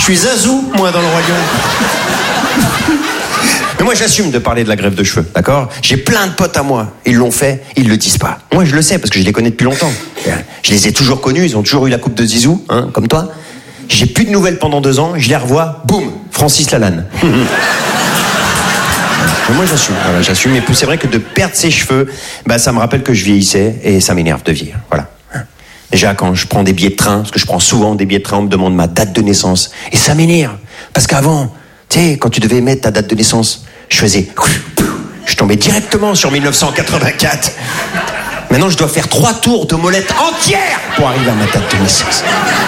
suis Zazou, moi, dans le royaume. Mais moi, j'assume de parler de la greffe de cheveux, d'accord? J'ai plein de potes à moi. Ils l'ont fait, ils le disent pas. Moi, je le sais parce que je les connais depuis longtemps. Je les ai toujours connus, ils ont toujours eu la coupe de Zizou, hein, comme toi. J'ai plus de nouvelles pendant 2 ans, je les revois, boum, Francis Lalanne. Mais moi, j'assume, voilà, j'assume. Mais c'est vrai que de perdre ses cheveux, bah, ça me rappelle que je vieillissais et ça m'énerve de vieillir, voilà. Déjà, quand je prends des billets de train, parce que je prends souvent des billets de train, on me demande ma date de naissance. Et ça m'énerve. Parce qu'avant, tu sais, quand tu devais mettre ta date de naissance, je tombais directement sur 1984. Maintenant, je dois faire 3 tours de molette entière pour arriver à ma date de naissance.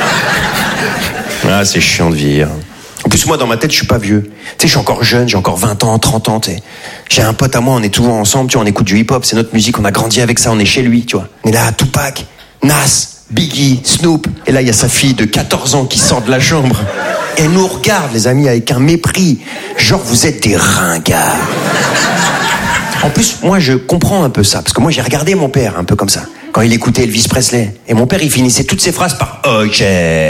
Ah, c'est chiant de vieillir. En plus, moi, dans ma tête, je suis pas vieux. Tu sais, je suis encore jeune, j'ai encore 20 ans, 30 ans, tu sais. J'ai un pote à moi, on est toujours ensemble, tu vois, on écoute du hip-hop, c'est notre musique, on a grandi avec ça, on est chez lui, tu vois. On est là, Tupac, Nas, Biggie, Snoop. Et là, il y a sa fille de 14 ans qui sort de la chambre. Elle nous regarde, les amis, avec un mépris. Genre, vous êtes des ringards. En plus, moi, je comprends un peu ça. Parce que moi, j'ai regardé mon père un peu comme ça. Quand il écoutait Elvis Presley. Et mon père, il finissait toutes ses phrases par « Ok ».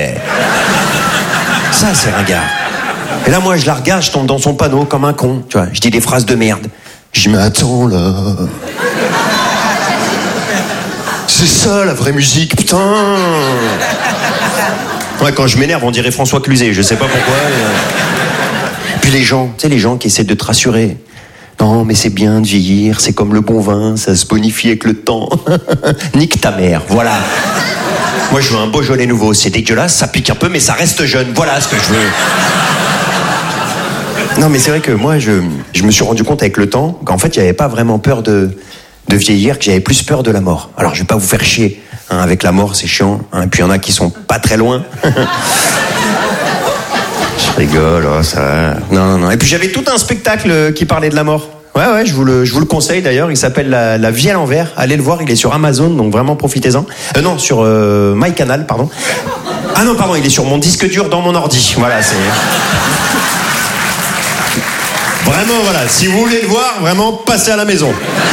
Ça, c'est ringard. Et là, moi, je la regarde, je tombe dans son panneau comme un con. Tu vois, je dis des phrases de merde. Je dis « Mais attends, là... » C'est ça, la vraie musique, putain. Ouais, quand je m'énerve, on dirait François Cluzet, je sais pas pourquoi. Puis les gens, tu sais, les gens qui essaient de te rassurer. Non, mais c'est bien de vieillir, c'est comme le bon vin, ça se bonifie avec le temps. Nique ta mère, voilà. Moi, je veux un Beaujolais nouveau, c'est dégueulasse, ça pique un peu, mais ça reste jeune, voilà ce que je veux. Non, mais c'est vrai que moi, je me suis rendu compte avec le temps qu'en fait, il n'y avait pas vraiment peur de vieillir, que j'avais plus peur de la mort. Alors, je vais pas vous faire chier, hein, avec la mort, c'est chiant, hein, et puis il y en a qui sont pas très loin. Je rigole, oh, ça... Non. Et puis j'avais tout un spectacle qui parlait de la mort. Ouais, je vous le conseille d'ailleurs, il s'appelle La vie à l'envers. Allez le voir, il est sur Amazon, donc vraiment profitez-en. Non, sur MyCanal, pardon. Ah non, pardon, il est sur mon disque dur dans mon ordi. Voilà, c'est... Vraiment, voilà, si vous voulez le voir, vraiment, passez à la maison.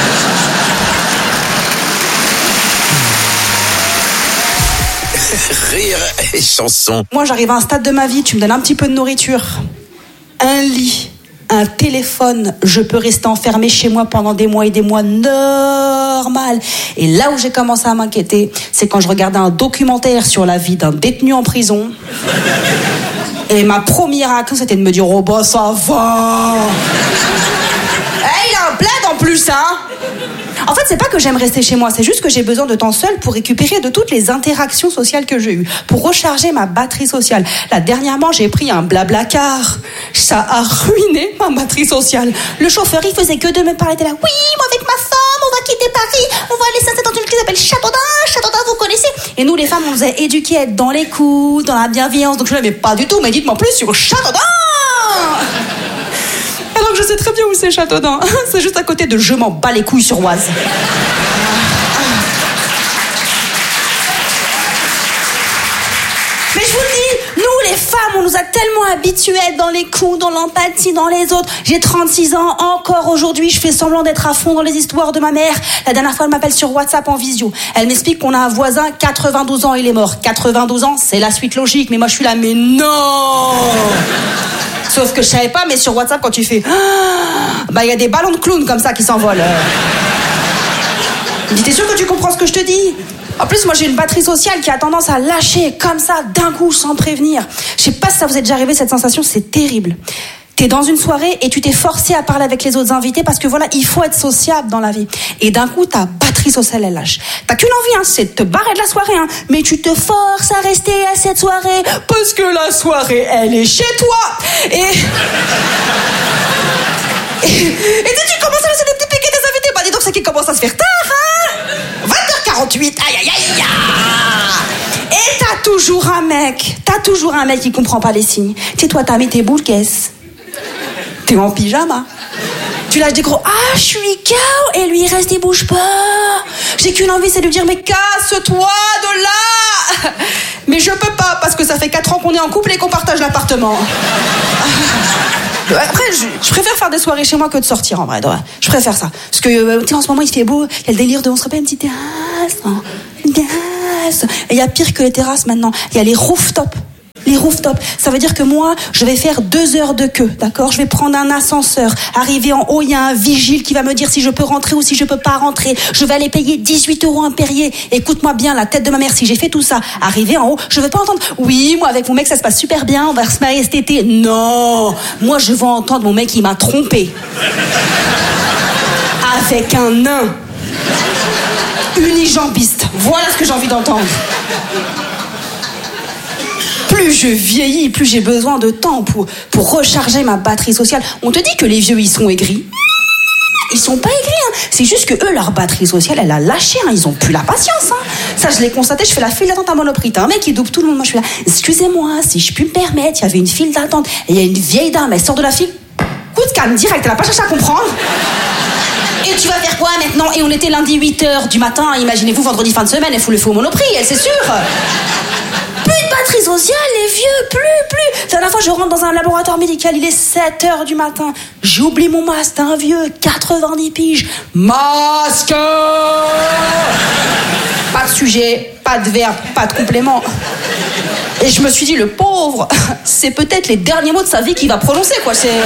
Rire et chanson. Moi, j'arrive à un stade de ma vie, tu me donnes un petit peu de nourriture, un lit, un téléphone, je peux rester enfermée chez moi pendant des mois et des mois, normal. Et là où j'ai commencé à m'inquiéter, c'est quand je regardais un documentaire sur la vie d'un détenu en prison. Et ma première réaction, c'était de me dire, oh bah ça va. Il a un plaid en plus, hein. En fait, c'est pas que j'aime rester chez moi, c'est juste que j'ai besoin de temps seul pour récupérer de toutes les interactions sociales que j'ai eues, pour recharger ma batterie sociale. Là, dernièrement, j'ai pris un Blablacar. Ça a ruiné ma batterie sociale. Le chauffeur, il faisait que de me parler de là. Oui, moi avec ma femme, on va quitter Paris, on va aller s'installer dans une ville qui s'appelle Châteaudun, vous connaissez. Et nous, les femmes, on nous a éduqués à être dans l'écoute, dans la bienveillance. Donc je ne l'aimais pas du tout, mais dites-moi plus sur Châteaudun. Alors que je sais très bien où c'est Châteaudun. C'est juste à côté de Je m'en bats les couilles sur Oise. Mais je vous le dis, nous les femmes, on nous a tellement habitués à être dans les coups, dans l'empathie, dans les autres. J'ai 36 ans, encore aujourd'hui, je fais semblant d'être à fond dans les histoires de ma mère. La dernière fois, elle m'appelle sur WhatsApp en visio. Elle m'explique qu'on a un voisin, 92 ans, il est mort. 92 ans, c'est la suite logique, mais moi je suis là, mais non. Sauf que je savais pas, mais sur WhatsApp, quand tu fais... bah, il y a des ballons de clown comme ça qui s'envolent. Je dis, t'es sûr que tu comprends ce que je te dis? En plus, moi, j'ai une batterie sociale qui a tendance à lâcher comme ça, d'un coup, sans prévenir. Je sais pas si ça vous est déjà arrivé, cette sensation, c'est terrible. T'es dans une soirée et tu t'es forcé à parler avec les autres invités parce que voilà, il faut être sociable dans la vie. Et d'un coup, ta batterie sociale, elle lâche. T'as qu'une envie, hein, c'est de te barrer de la soirée, hein. Mais tu te forces à rester à cette soirée parce que la soirée, elle est chez toi. Et tu commences à laisser des petits piquets des invités. Bah dis donc, c'est qui commence à se faire tard, hein. 20h48, aïe. Et t'as toujours un mec qui comprend pas les signes. Tu sais, toi, t'as mis tes boules caisses. T'es en pyjama. Tu lâches des gros « Ah, je suis KO » et lui, il reste, il bouge pas. J'ai qu'une envie, c'est de lui dire « Mais casse-toi de là !» Mais je peux pas, parce que ça fait 4 ans qu'on est en couple et qu'on partage l'appartement. Après, je préfère faire des soirées chez moi que de sortir, en vrai. Je préfère ça. Parce que, tu sais, en ce moment, il fait beau. Il y a le délire de on se rappelle une petite terrasse. Une terrasse. Et il y a pire que les terrasses, maintenant. Il y a les rooftops. Les les rooftops. Ça veut dire que moi, je vais faire 2 heures de queue, d'accord? Je vais prendre un ascenseur. Arriver en haut, il y a un vigile qui va me dire si je peux rentrer ou si je peux pas rentrer. Je vais aller payer 18 € un Perrier. Écoute-moi bien, la tête de ma mère, si j'ai fait tout ça, arriver en haut, je veux pas entendre « Oui, moi, avec mon mec, ça se passe super bien, on va se marier cet été. » Non! Moi, je veux entendre mon mec, il m'a trompé. Avec un nain. Unijambiste. Voilà ce que j'ai envie d'entendre. Plus je vieillis, plus j'ai besoin de temps pour recharger ma batterie sociale. On te dit que les vieux, ils sont aigris. Ils sont pas aigris, hein. C'est juste que eux, leur batterie sociale, elle a lâché, hein. Ils ont plus la patience, hein. Ça, je l'ai constaté, je fais la file d'attente à Monoprix. T'as un mec qui double tout le monde. Moi, je suis là. Excusez-moi, si je puis me permettre, il y avait une file d'attente. Et il y a une vieille dame, elle sort de la file. Coup de calme, direct, elle a pas cherché à comprendre. Et tu vas faire quoi maintenant? Et on était lundi 8h du matin, imaginez-vous vendredi fin de semaine, elle fout le feu au Monoprix, elle, c'est sûr. Plus de batterie sociale, les vieux, plus. La dernière fois, je rentre dans un laboratoire médical, il est 7h du matin. J'oublie mon masque, t'as un vieux, 90 piges. Masque! Pas de sujet, pas de verbe, pas de complément. Et je me suis dit, le pauvre, c'est peut-être les derniers mots de sa vie qu'il va prononcer, quoi, c'est...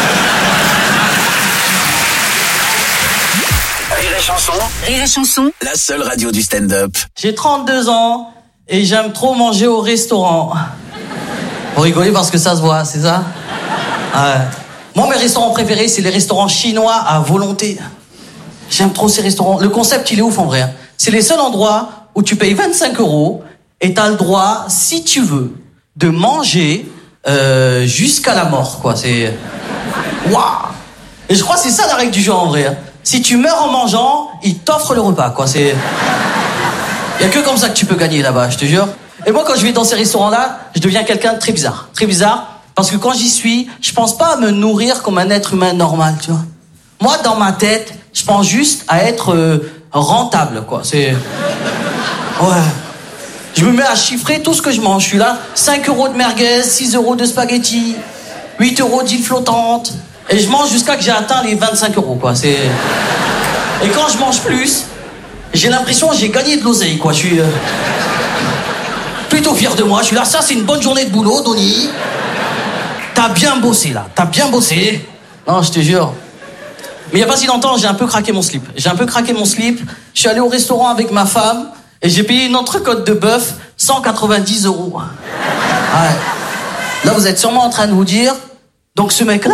Rire et chanson, la seule radio du stand-up. J'ai 32 ans et j'aime trop manger au restaurant. Vous rigolez parce que ça se voit, c'est ça? Ouais. Moi, mes restaurants préférés, c'est les restaurants chinois à volonté. J'aime trop ces restaurants. Le concept, il est ouf en vrai. C'est les seuls endroits où tu payes 25 € et t'as le droit, si tu veux, de manger jusqu'à la mort, quoi. C'est... Waouh! Et je crois que c'est ça la règle du jeu en vrai. Si tu meurs en mangeant, ils t'offrent le repas, quoi. C'est... Il y a que comme ça que tu peux gagner là-bas, je te jure. Et moi, quand je vais dans ces restaurants-là, je deviens quelqu'un de très bizarre. Très bizarre, parce que quand j'y suis, je pense pas à me nourrir comme un être humain normal, tu vois. Moi, dans ma tête, je pense juste à être rentable, quoi. C'est... Ouais. Je me mets à chiffrer tout ce que je mange. Je suis là, 5 € de merguez, 6 € de spaghettis, 8 € d'île flottante. Et je mange jusqu'à que j'ai atteint les 25 €, quoi. C'est... Et quand je mange plus, j'ai l'impression que j'ai gagné de l'oseille, quoi. Je suis plutôt fier de moi. Je suis là, ça, c'est une bonne journée de boulot, Donny. T'as bien bossé, là. T'as bien bossé. Non, je te jure. Mais il n'y a pas si longtemps, j'ai un peu craqué mon slip. Je suis allé au restaurant avec ma femme et j'ai payé une entrecôte de bœuf 190 €. Ouais. Là, vous êtes sûrement en train de vous dire, donc ce mec-là,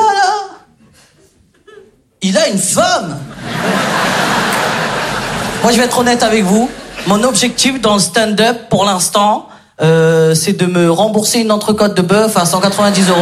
il a une femme. Moi, je vais être honnête avec vous. Mon objectif dans le stand-up, pour l'instant, c'est de me rembourser une entrecôte de bœuf à 190 €.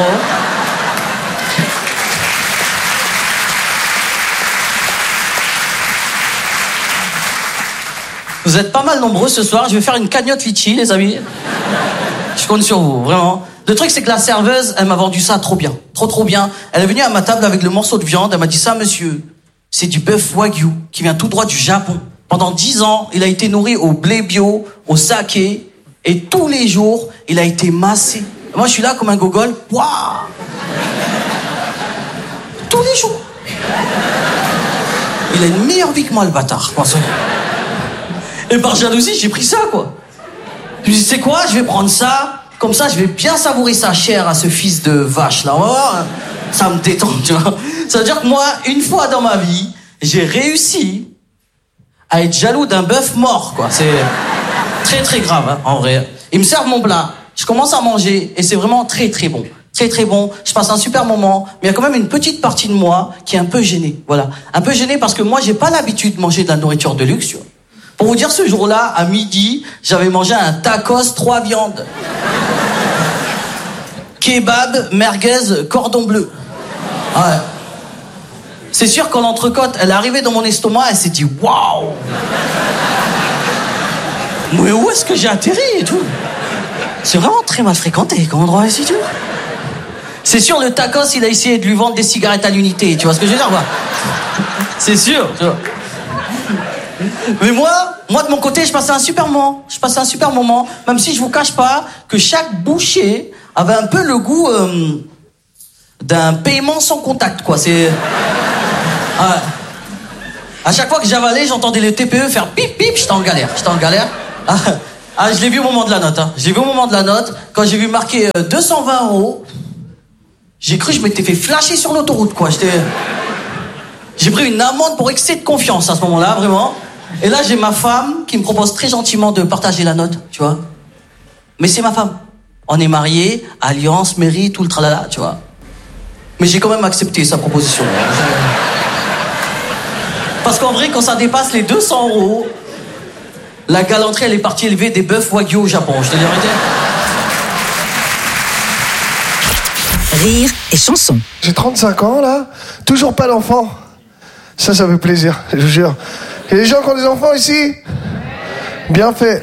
Vous êtes pas mal nombreux ce soir. Je vais faire une cagnotte litchi, les amis. Je compte sur vous, vraiment. Le truc, c'est que la serveuse, elle m'a vendu ça trop bien. Trop bien. Elle est venue à ma table avec le morceau de viande. Elle m'a dit, ça, monsieur, c'est du bœuf wagyu qui vient tout droit du Japon. Pendant 10 ans, il a été nourri au blé bio, au saké. Et tous les jours, il a été massé. Et moi, je suis là comme un gogol. Waouh! Tous les jours. Il a une meilleure vie que moi, le bâtard. Et par jalousie, j'ai pris ça, quoi. Je me dis, c'est quoi? Je vais prendre ça. Comme ça, je vais bien savourer sa chair à ce fils de vache, là. Oh, ça me détend, tu vois. Ça veut dire que moi, une fois dans ma vie, j'ai réussi à être jaloux d'un bœuf mort, quoi. C'est très grave, hein, en vrai. Ils me servent mon plat. Je commence à manger et c'est vraiment très bon. Très bon. Je passe un super moment. Mais il y a quand même une petite partie de moi qui est un peu gênée. Voilà. Un peu gênée parce que moi, j'ai pas l'habitude de manger de la nourriture de luxe, tu vois. Pour vous dire, ce jour-là, à midi, j'avais mangé un tacos 3 viandes. Kebab, merguez, cordon bleu. Ouais. C'est sûr, quand l'entrecôte, elle est arrivée dans mon estomac, elle s'est dit, waouh! Mais où est-ce que j'ai atterri et tout? C'est vraiment très mal fréquenté comme endroit ici, tu vois. C'est sûr, le tacos, il a essayé de lui vendre des cigarettes à l'unité, tu vois ce que je veux dire, quoi. C'est sûr, tu vois. Mais moi, de mon côté, je passais un super moment. Même si je vous cache pas que chaque bouchée avait un peu le goût d'un paiement sans contact, quoi. C'est... Ouais. À chaque fois que j'avalais, j'entendais les TPE faire pip, j'étais en galère. Ah, je l'ai vu au moment de la note. Je l'ai vu au moment de la note. Quand j'ai vu marquer 220 €, j'ai cru que je m'étais fait flasher sur l'autoroute, quoi. J'ai pris une amende pour excès de confiance à ce moment-là, vraiment. Et là, j'ai ma femme qui me propose très gentiment de partager la note, tu vois. Mais c'est ma femme. On est mariés, alliance, mairie, tout le tralala, tu vois. Mais j'ai quand même accepté sa proposition. Parce qu'en vrai, quand ça dépasse les 200 €, la galanterie, elle est partie élever des bœufs wagyu au Japon, je te dis la vérité. Rire et chanson. J'ai 35 ans, là. Toujours pas d'enfant. Ça fait plaisir, je vous jure. Il y a des gens qui ont des enfants ici ? Bien fait.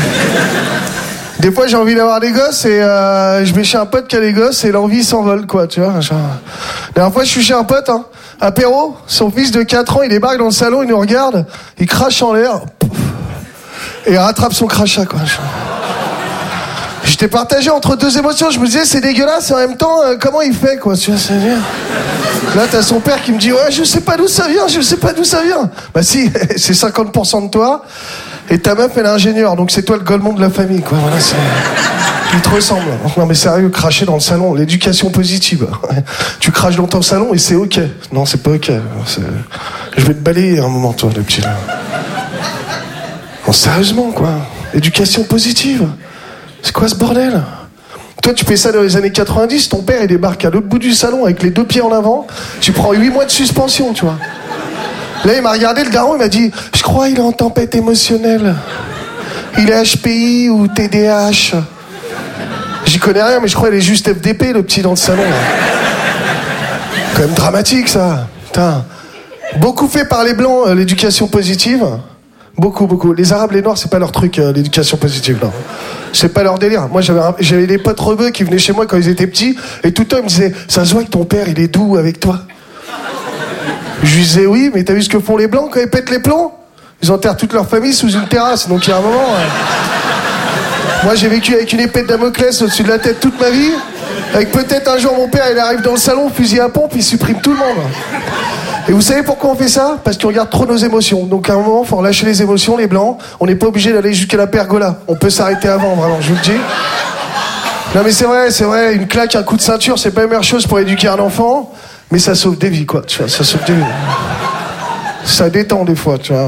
Des fois, j'ai envie d'avoir des gosses et je vais chez un pote qui a des gosses et l'envie s'envole, quoi, tu vois. La dernière fois, je suis chez un pote, apéro, son fils de 4 ans, il débarque dans le salon, il nous regarde, il crache en l'air, et il rattrape son crachat, quoi. J'étais partagé entre deux émotions, je me disais, c'est dégueulasse, et en même temps, comment il fait, quoi, tu vois, c'est bien. Là, t'as son père qui me dit, ouais, je sais pas d'où ça vient. Bah si, c'est 50% de toi. Et ta meuf, elle est ingénieure, donc c'est toi le golemon de la famille, quoi. Voilà, il te ressemble. Non, mais sérieux, cracher dans le salon, l'éducation positive. Tu craches dans ton salon et c'est ok. Non, c'est pas ok. Je vais te balayer un moment, toi, le petit là. Non, sérieusement, quoi. Éducation positive. C'est quoi ce bordel ? Toi, tu fais ça dans les années 90, ton père, il débarque à l'autre bout du salon avec les 2 pieds en avant. Tu prends 8 mois de suspension, tu vois. Là, il m'a regardé, le daron, il m'a dit « Je crois qu'il est en tempête émotionnelle. Il est HPI ou TDAH. » J'y connais rien, mais je crois qu'il est juste FDP, le petit, dans le salon. Là. Quand même dramatique, ça. Putain. Beaucoup fait par les Blancs, l'éducation positive. Beaucoup. Les Arabes, les Noirs, c'est pas leur truc, l'éducation positive, non. C'est pas leur délire. Moi, j'avais des potes rebeux qui venaient chez moi quand ils étaient petits, et tout le temps, ils me disaient « Ça se voit que ton père, il est doux avec toi. » Je lui disais oui, mais t'as vu ce que font les Blancs quand ils pètent les plombs ? Ils enterrent toute leur famille sous une terrasse, donc il y a un moment... Moi j'ai vécu avec une épée de Damoclès au-dessus de la tête toute ma vie, avec peut-être un jour mon père il arrive dans le salon, fusil à pompe, il supprime tout le monde. Et vous savez pourquoi on fait ça ? Parce qu'on regarde trop nos émotions. Donc à un moment, faut relâcher les émotions, les Blancs. On n'est pas obligé d'aller jusqu'à la pergola. On peut s'arrêter avant, vraiment, je vous le dis. Non mais c'est vrai, une claque, un coup de ceinture, c'est pas la meilleure chose pour éduquer un enfant. Mais ça sauve des vies, quoi, tu vois, ça sauve des vies. Ça détend des fois, tu vois.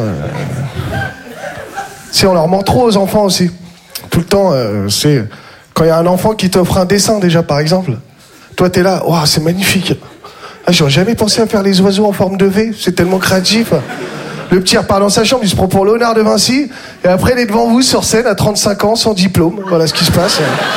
Si on leur ment trop aux enfants aussi. Tout le temps, c'est... Quand il y a un enfant qui t'offre un dessin, déjà, par exemple, toi, t'es là, waouh, c'est magnifique. Ah, j'aurais jamais pensé à faire les oiseaux en forme de V, c'est tellement créatif. Le petit repart dans sa chambre, il se prend pour Léonard de Vinci, et après, il est devant vous, sur scène, à 35 ans, sans diplôme. Voilà ce qui se passe.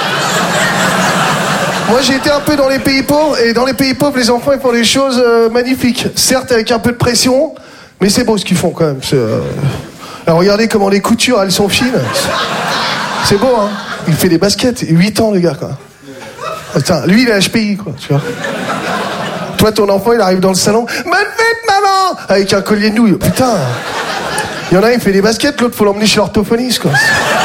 Moi, j'ai été un peu dans les pays pauvres, et dans les pays pauvres, les enfants, ils font des choses magnifiques. Certes, avec un peu de pression, mais c'est beau ce qu'ils font, quand même. Alors, regardez comment les coutures, elles sont fines. C'est beau, hein. Il fait des baskets, 8 ans, le gars, quoi. Putain, lui, il est HPI, quoi, tu vois. Toi, ton enfant, il arrive dans le salon. « Bonne fête, maman !» Avec un collier de nouilles. Putain. Il y en a un, il fait des baskets, l'autre, faut l'emmener chez l'orthophoniste, quoi.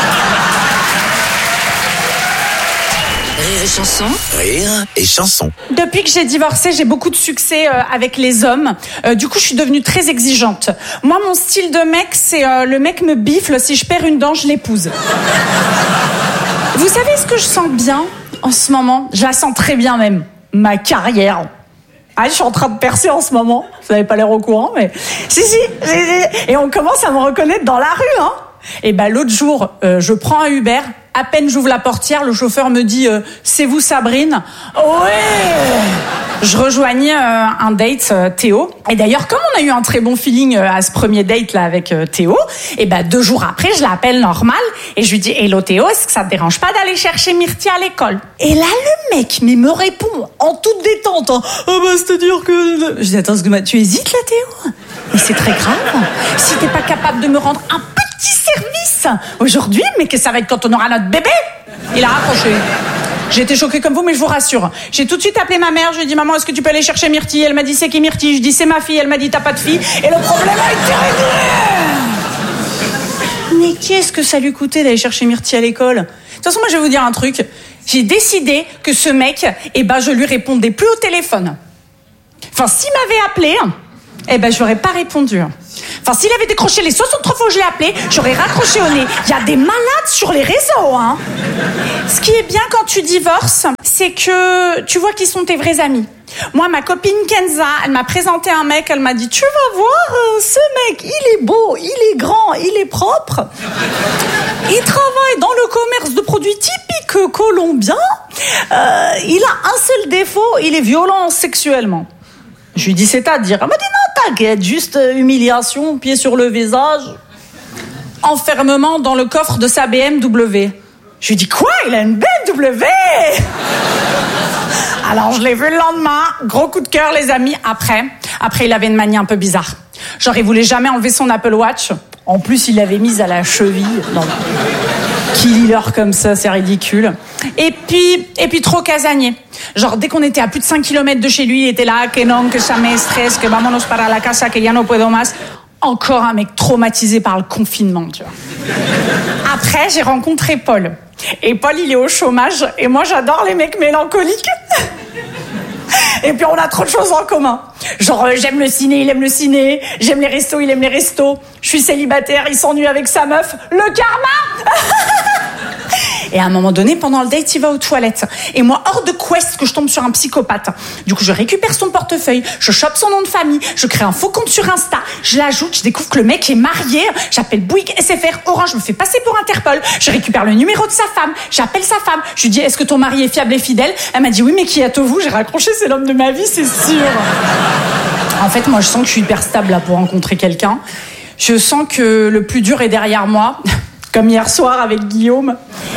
Rire et chanson. Rire et chanson. Depuis que j'ai divorcé, j'ai beaucoup de succès avec les hommes. Du coup, je suis devenue très exigeante. Moi, mon style de mec, c'est le mec me bifle. Si je perds une dent, je l'épouse. Vous savez ce que je sens bien en ce moment ? Je la sens très bien même. Ma carrière. Ah, je suis en train de percer en ce moment. Vous n'avez pas l'air au courant, mais... Si. Et on commence à me reconnaître dans la rue, hein. Et ben l'autre jour, je prends un Uber. À peine j'ouvre la portière, le chauffeur me dit c'est vous Sabrine ? Ouais. Je rejoignais un date Théo. Et d'ailleurs, comme on a eu un très bon feeling à ce premier date là avec Théo, et ben 2 jours après, je l'appelle normal et je lui dis hello Théo, est-ce que ça te dérange pas d'aller chercher Myrtille à l'école ? Et là le mec me répond en toute détente. Hein, ah bah c'est-à-dire que... Je dis attends, tu hésites là Théo ? Mais c'est très grave. Si t'es pas capable de me rendre un petit service aujourd'hui, mais que ça va être quand on aura notre bébé. Il a raccroché. J'ai été choquée comme vous, mais je vous rassure. J'ai tout de suite appelé ma mère, je lui ai dit maman, est-ce que tu peux aller chercher Myrtille ? Elle m'a dit c'est qui Myrtille ? Je dis c'est ma fille, elle m'a dit t'as pas de fille, et le problème a été réglé. Mais qu'est-ce que ça lui coûtait d'aller chercher Myrtille à l'école ? De toute façon, moi je vais vous dire un truc. J'ai décidé que ce mec, je lui répondais plus au téléphone. Enfin, s'il m'avait appelé, je n'aurais pas répondu. Enfin, s'il avait décroché les 63 fois que je l'ai appelé, j'aurais raccroché au nez. Il y a des malades sur les réseaux, hein. Ce qui est bien quand tu divorces, c'est que tu vois qui sont tes vrais amis. Moi, ma copine Kenza, elle m'a présenté un mec, elle m'a dit, tu vas voir, ce mec, il est beau, il est grand, il est propre. Il travaille dans le commerce de produits typiques colombiens. Il a un seul défaut, il est violent sexuellement. Je lui dis, c'est-à-dire? Elle m'a dit, non, t'inquiète, juste humiliation, pied sur le visage. Enfermement dans le coffre de sa BMW. Je lui dis, quoi? Il a une BMW? Alors, je l'ai vu le lendemain. Gros coup de cœur, les amis. Après, il avait une manie un peu bizarre. Genre, il voulait jamais enlever son Apple Watch. En plus, il l'avait mise à la cheville. Non. Killer comme ça, c'est ridicule. Et puis trop casanier. Genre, dès qu'on était à plus de 5 km de chez lui, il était là, que non, que ça me stresse, que vámonos para la casa, que ya no puedo más. Encore un mec traumatisé par le confinement, tu vois. Après, j'ai rencontré Paul. Et Paul, il est au chômage. Et moi, j'adore les mecs mélancoliques. Et puis, on a trop de choses en commun. Genre, j'aime le ciné, il aime le ciné. J'aime les restos, il aime les restos. Je suis célibataire, il s'ennuie avec sa meuf. Le karma. Et à un moment donné, pendant le date, il va aux toilettes. Et moi, hors de quest que je tombe sur un psychopathe. Du coup, je récupère son portefeuille, je chope son nom de famille, je crée un faux compte sur Insta, je l'ajoute, je découvre que le mec est marié, j'appelle Bouygues, SFR, Orange, je me fais passer pour Interpol, je récupère le numéro de sa femme, j'appelle sa femme, je lui dis, est-ce que ton mari est fiable et fidèle? Elle m'a dit, oui, mais qui êtes-vous? J'ai raccroché, c'est l'homme de ma vie, c'est sûr. En fait, moi, je sens que je suis hyper stable là pour rencontrer quelqu'un. Je sens que le plus dur est derrière moi. Comme hier soir avec Guillaume.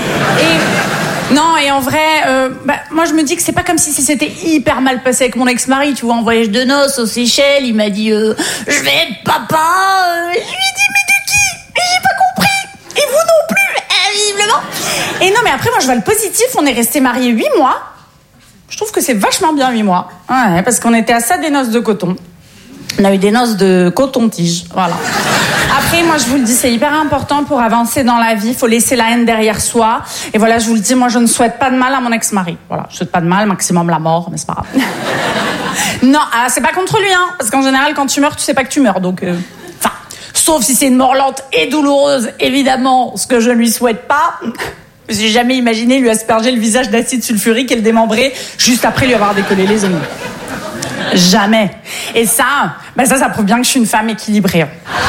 Et en vrai, moi je me dis que c'est pas comme si c'était hyper mal passé avec mon ex-mari, tu vois, en voyage de noces aux Seychelles, il m'a dit je vais être papa. Je lui ai dit mais de qui? J'ai pas compris. Et vous non plus, visiblement. Et non mais après moi je vois le positif, on est restés mariés 8 mois. Je trouve que c'est vachement bien 8 mois. Ouais, parce qu'on était à ça des noces de coton. On a eu des noces de coton-tige, voilà. Après, moi, je vous le dis, c'est hyper important pour avancer dans la vie. Il faut laisser la haine derrière soi. Et voilà, je vous le dis, moi, je ne souhaite pas de mal à mon ex-mari. Voilà, je souhaite pas de mal, maximum la mort, mais c'est pas grave. Non, c'est pas contre lui, hein. Parce qu'en général, quand tu meurs, tu sais pas que tu meurs. Donc, sauf si c'est une mort lente et douloureuse, évidemment, ce que je ne lui souhaite pas. J'ai jamais imaginé lui asperger le visage d'acide sulfurique et le démembrer juste après lui avoir décollé les ongles. Jamais. Et ça prouve bien que je suis une femme équilibrée.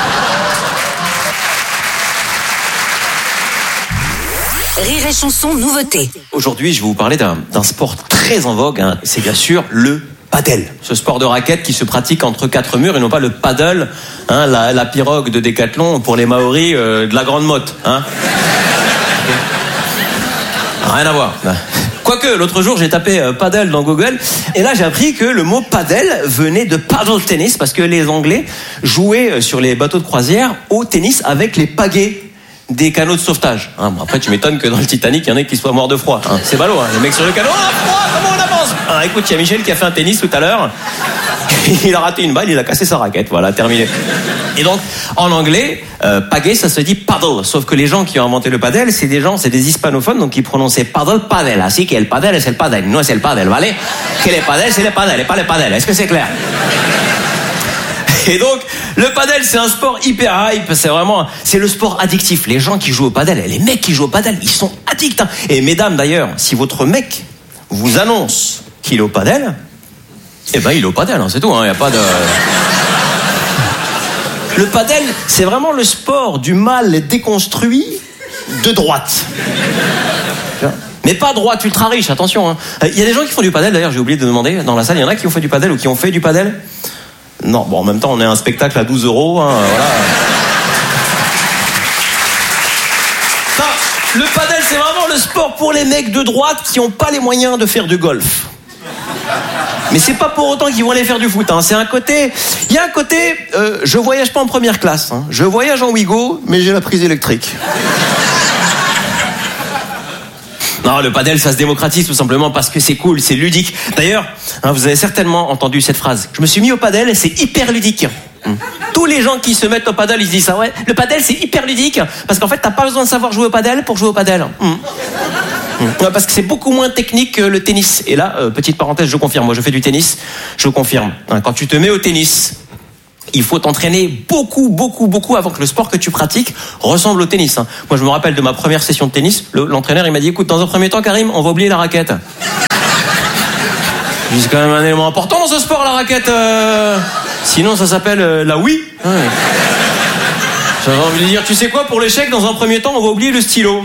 Rire et chanson, nouveauté. Aujourd'hui, je vais vous parler d'un sport très en vogue, hein. C'est bien sûr le padel. Ce sport de raquette qui se pratique entre 4 murs et non pas le paddle, hein, la pirogue de Décathlon pour les Maoris de la Grande Motte. Hein. Rien à voir. Quoique, l'autre jour, j'ai tapé paddle dans Google, et là, j'ai appris que le mot paddle venait de paddle tennis, parce que les Anglais jouaient sur les bateaux de croisière au tennis avec les pagaies des canots de sauvetage. Hein, bon, après, tu m'étonnes que dans le Titanic, il y en ait qui soient morts de froid. Hein. C'est ballot, hein. Les mecs sur le canot, froid, comment on avance? Ah, écoute, il y a Michel qui a fait un tennis tout à l'heure. Il a raté une balle, il a cassé sa raquette. Voilà, terminé. Et donc, en anglais, pagaie, ça se dit paddle. Sauf que les gens qui ont inventé le paddle, c'est des hispanophones, donc ils prononçaient paddle. Así que el paddle es el paddle. No es el paddle, ¿vale? Que le paddle, c'est le paddle, et pas le paddle. Est-ce que c'est clair? Et donc, le paddle, c'est un sport hyper hype. C'est le sport addictif. Les gens qui jouent au paddle, les mecs qui jouent au paddle, ils sont addicts. Hein. Et mesdames, d'ailleurs, si votre mec vous annonce qu'il est au paddle, eh ben, il est au paddle, hein, c'est tout. Hein, y a pas de... Le paddle, c'est vraiment le sport du mâle déconstruit de droite. Mais pas droite ultra riche, attention. Hein. Y a des gens qui font du paddle, d'ailleurs, j'ai oublié de demander dans la salle, il y en a qui ont fait du paddle ou qui ont fait du paddle? Non, bon, en même temps, on est à un spectacle à 12 €, hein, voilà. Non, le paddle, c'est vraiment le sport pour les mecs de droite qui n'ont pas les moyens de faire du golf. Mais c'est pas pour autant qu'ils vont aller faire du foot. Hein. Il y a un côté, je voyage pas en première classe. Hein. Je voyage en Ouigo, mais j'ai la prise électrique. Non, le padel, ça se démocratise tout simplement parce que c'est cool, c'est ludique. D'ailleurs, hein, vous avez certainement entendu cette phrase. Je me suis mis au padel et c'est hyper ludique. Tous les gens qui se mettent au padel, ils se disent ça. Ouais, le padel, c'est hyper ludique parce qu'en fait, t'as pas besoin de savoir jouer au padel pour jouer au padel. Ouais, parce que c'est beaucoup moins technique que le tennis. Et là, petite parenthèse, je confirme. Moi, je fais du tennis. Je confirme. Hein, quand tu te mets au tennis, Il faut t'entraîner beaucoup avant que le sport que tu pratiques ressemble au tennis. Moi, je me rappelle de ma première session de tennis. L'entraîneur, il m'a dit, écoute, dans un premier temps, Karim, on va oublier la raquette. C'est quand même un élément important dans ce sport, la raquette. Sinon, ça s'appelle la Wii. Ouais. J'avais envie de dire, tu sais quoi, pour l'échec, dans un premier temps, on va oublier le stylo.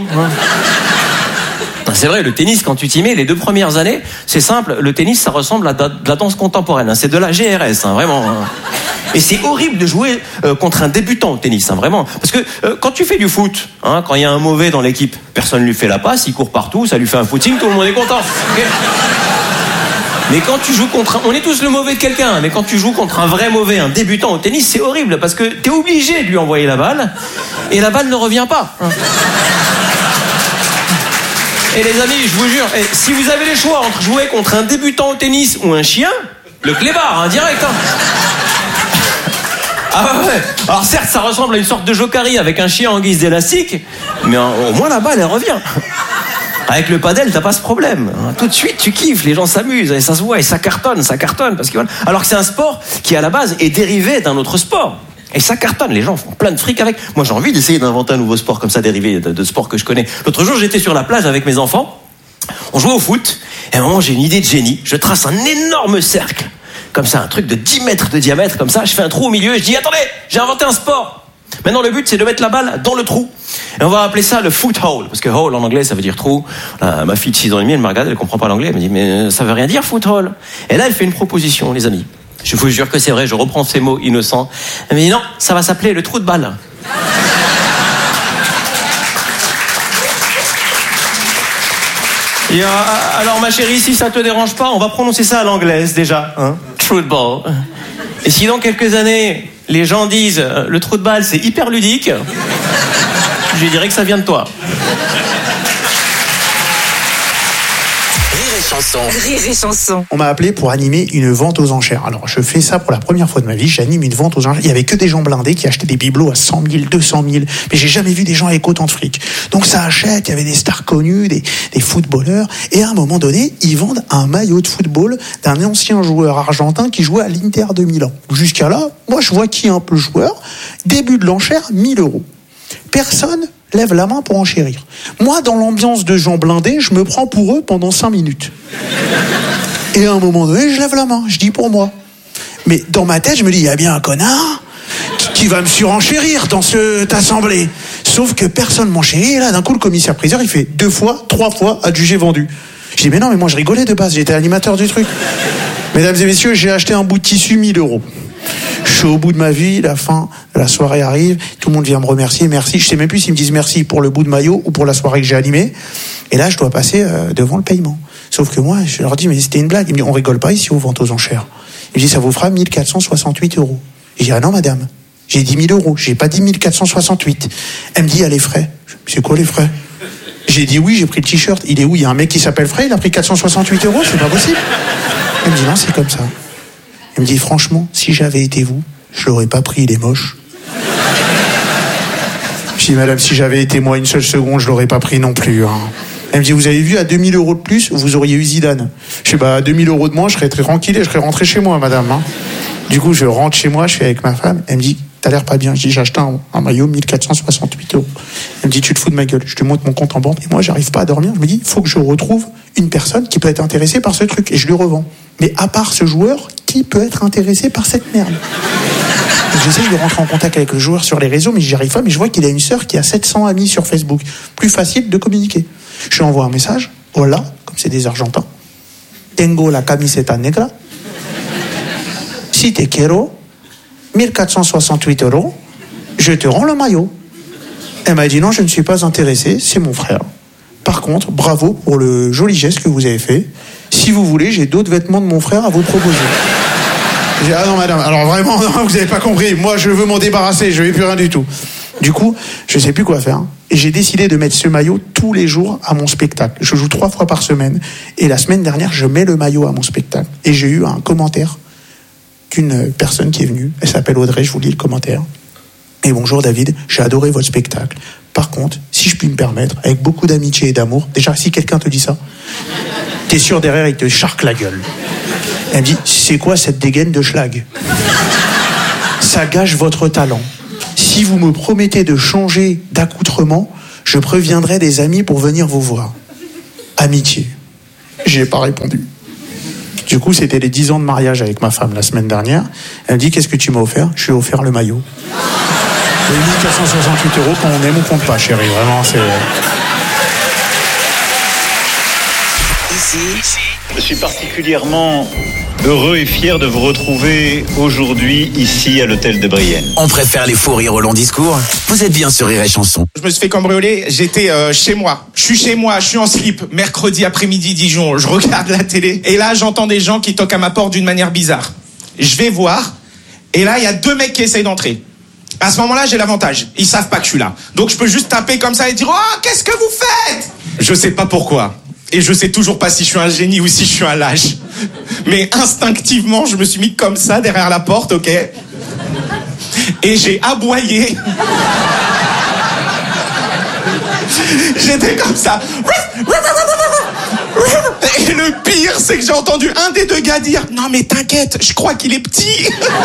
C'est vrai, le tennis, quand tu t'y mets, les 2 premières années, c'est simple, le tennis, ça ressemble à de la danse contemporaine. C'est de la GRS, vraiment. Et c'est horrible de jouer contre un débutant au tennis, vraiment. Parce que quand tu fais du foot, quand il y a un mauvais dans l'équipe, personne ne lui fait la passe, il court partout, ça lui fait un footing, tout le monde est content. Okay. Mais quand tu joues contre on est tous le mauvais de quelqu'un, mais quand tu joues contre un vrai mauvais, un débutant au tennis, c'est horrible, parce que t'es obligé de lui envoyer la balle, et la balle ne revient pas. Et les amis, je vous jure, si vous avez les choix entre jouer contre un débutant au tennis ou un chien, le clébard, direct. Ah ouais. Alors certes, ça ressemble à une sorte de jokari avec un chien en guise d'élastique, mais au moins la balle, elle revient. Avec le padel, t'as pas ce problème. Tout de suite, tu kiffes, les gens s'amusent, et ça se voit, et ça cartonne, parce que voilà. Alors que c'est un sport qui, à la base, est dérivé d'un autre sport. Et ça cartonne, les gens font plein de fric avec. Moi, j'ai envie d'essayer d'inventer un nouveau sport comme ça, dérivé de sport que je connais. L'autre jour, j'étais sur la plage avec mes enfants, on jouait au foot, et à un moment, j'ai une idée de génie. Je trace un énorme cercle, comme ça, un truc de 10 mètres de diamètre, comme ça, je fais un trou au milieu, et je dis, attendez, j'ai inventé un sport. Maintenant, le but, c'est de mettre la balle dans le trou. Et on va appeler ça le foot hole. Parce que hole, en anglais, ça veut dire trou. Ma fille de 6 ans et demi, elle m'a regardé, elle comprend pas l'anglais. Elle me dit, mais ça veut rien dire, foot hole. Et là, elle fait une proposition, les amis. Je vous jure que c'est vrai, je reprends ces mots innocents. Elle me dit, non, ça va s'appeler le trou de balle. Et alors, ma chérie, si ça te dérange pas, on va prononcer ça à l'anglaise, déjà. True ball. Et si dans quelques années, les gens disent le trou de balle c'est hyper ludique, je dirais que ça vient de toi. Rire et chanson. On m'a appelé pour animer une vente aux enchères. Alors je fais ça pour la première fois de ma vie, j'anime une vente aux enchères. Il y avait que des gens blindés qui achetaient des bibelots à 100 000, 200 000, mais j'ai jamais vu des gens avec autant de fric. Donc ça achète, il y avait des stars connues, des footballeurs, et à un moment donné, ils vendent un maillot de football d'un ancien joueur argentin qui jouait à l'Inter de Milan. Jusqu'à là, moi je vois qui est un peu le joueur. Début de l'enchère, 1 000 €. Personne lève la main pour enchérir. Moi, dans l'ambiance de gens blindés, je me prends pour eux pendant 5 minutes. Et à un moment donné, je lève la main, je dis pour moi. Mais dans ma tête, je me dis, il y a bien un connard qui va me surenchérir dans cette assemblée. Sauf que personne m'enchérit, et là, d'un coup, le commissaire-priseur, il fait 2 fois, 3 fois, adjugé vendu. Je dis, mais non, mais moi, je rigolais de base, j'étais animateur du truc. Mesdames et messieurs, j'ai acheté un bout de tissu, 1 000 €. Je suis au bout de ma vie, la fin de la soirée arrive, tout le monde vient me remercier, merci. Je sais même plus s'ils me disent merci pour le bout de maillot ou pour la soirée que j'ai animée. Et là, je dois passer devant le paiement. Sauf que moi, je leur dis, mais c'était une blague. Ils me disent, on rigole pas ici aux ventes aux enchères. Ils me disent, ça vous fera 1 468 €. Et je dis, ah non, madame, j'ai 10 000 €, j'ai pas dit 1 468. Elle me dit, ah, les frais. C'est quoi les frais? J'ai dit oui, j'ai pris le t-shirt. Il est où? Il y a un mec qui s'appelle Frey, il a pris 468 €, c'est pas possible. Elle me dit, non, c'est comme ça. Elle me dit, franchement, si j'avais été vous, je l'aurais pas pris, il est moche. Je dis, madame, si j'avais été moi 1 seule seconde, je l'aurais pas pris non plus. Elle me dit, vous avez vu, à 2 000 € de plus, vous auriez eu Zidane. Je dis, bah, à 2 000 € de moins, je serais très tranquille et je serais rentré chez moi, madame. Du coup, je rentre chez moi, je suis avec ma femme. Elle me dit, t'as l'air pas bien. Je dis, j'ai acheté un maillot, 1 468 €. Elle me dit, tu te fous de ma gueule. Je te montre mon compte en banque. Et moi, j'arrive pas à dormir. Je me dis, faut que je retrouve une personne qui peut être intéressée par ce truc. Et je lui revends. Mais à part ce joueur, qui peut être intéressé par cette merde? Donc, j'essaie de rentrer en contact avec le joueur sur les réseaux, mais j'y arrive pas. Mais je vois qu'il a une sœur qui a 700 amis sur Facebook. Plus facile de communiquer. Je lui envoie un message. Hola, comme c'est des Argentins. Tengo la camiseta negra. Si te quiero, 1 468 €, je te rends le maillot. Elle m'a dit non, je ne suis pas intéressé, c'est mon frère. Par contre, bravo pour le joli geste que vous avez fait. Si vous voulez, j'ai d'autres vêtements de mon frère à vous proposer. J'ai dit, ah non madame, alors vraiment, non, vous n'avez pas compris. Moi, je veux m'en débarrasser, je ne veux plus rien du tout. Du coup, je ne sais plus quoi faire. Et j'ai décidé de mettre ce maillot tous les jours à mon spectacle. Je joue 3 fois par semaine. Et la semaine dernière, je mets le maillot à mon spectacle. Et j'ai eu un commentaire d'une personne qui est venue. Elle s'appelle Audrey, je vous lis le commentaire. Et bonjour David, j'ai adoré votre spectacle. Par contre, si je puis me permettre, avec beaucoup d'amitié et d'amour, déjà si quelqu'un te dit ça, t'es sûr derrière il te charque la gueule. Elle me dit, c'est quoi cette dégaine de schlag? Ça gâche votre talent. Si vous me promettez de changer d'accoutrement, je préviendrai des amis pour venir vous voir. Amitié. J'ai pas répondu. Du coup, c'était les 10 ans de mariage avec ma femme la semaine dernière. Elle me dit, qu'est-ce que tu m'as offert? Je lui ai offert le maillot. Et 1468 € quand on aime ou compte pas, chérie. Vraiment, c'est... Ici, je suis particulièrement heureux et fier de vous retrouver aujourd'hui ici à l'hôtel de Brienne. on préfère les faux rires au long discours. Vous êtes bien sur Rire et Chanson. Je me suis fait cambrioler, j'étais chez moi. Je suis chez moi, je suis en slip. Mercredi après-midi, Dijon, je regarde la télé. Et là, j'entends des gens qui toquent à ma porte d'une manière bizarre. Je vais voir. Et là, il y a 2 mecs qui essayent d'entrer. À ce moment-là, j'ai l'avantage. Ils savent pas que je suis là. Donc, je peux juste taper comme ça et dire « Oh, qu'est-ce que vous faites ?» Je sais pas pourquoi. Et je sais toujours pas si je suis un génie ou si je suis un lâche. Mais instinctivement, je me suis mis comme ça derrière la porte, ok ? Et j'ai aboyé. J'étais comme ça. Et le pire, c'est que j'ai entendu un des 2 gars dire « Non mais t'inquiète, je crois qu'il est petit !»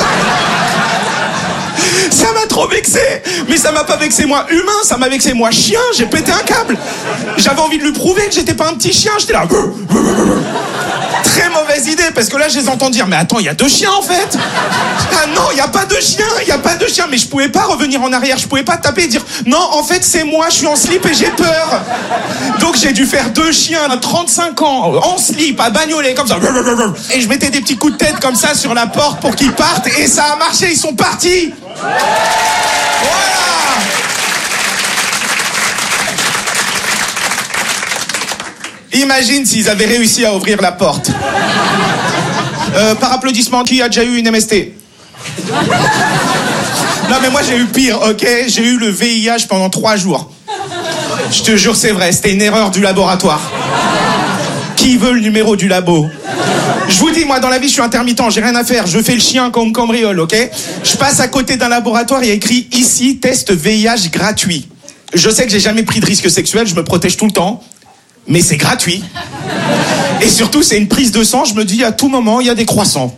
Ça m'a trop vexé. Mais ça m'a pas vexé moi humain, ça m'a vexé moi chien. J'ai pété un câble. J'avais envie de lui prouver que j'étais pas un petit chien. J'étais là. Très mauvaise idée, parce que là je les entends dire mais attends, il y a 2 chiens en fait. Ah non, il y a pas de chien, il y a pas de chien. Mais je pouvais pas revenir en arrière, je pouvais pas taper et dire non, en fait c'est moi, je suis en slip et j'ai peur. Donc j'ai dû faire 2 chiens de 35 ans en slip à bagnoler comme ça. Et je mettais des petits coups de tête comme ça sur la porte pour qu'ils partent, et ça a marché, ils sont partis. Voilà. Imagine s'ils avaient réussi à ouvrir la porte. Par applaudissement, qui a déjà eu une MST? Non mais moi j'ai eu pire, ok? J'ai eu le VIH pendant 3 jours. Je te jure c'est vrai, c'était une erreur du laboratoire. Qui veut le numéro du labo? Je vous dis, moi dans la vie je suis intermittent, j'ai rien à faire, je fais le chien comme cambriole, ok? Je passe à côté d'un laboratoire, il y a écrit ici test VIH gratuit. Je sais que j'ai jamais pris de risque sexuel, je me protège tout le temps, mais c'est gratuit. Et surtout c'est une prise de sang, je me dis à tout moment il y a des croissants.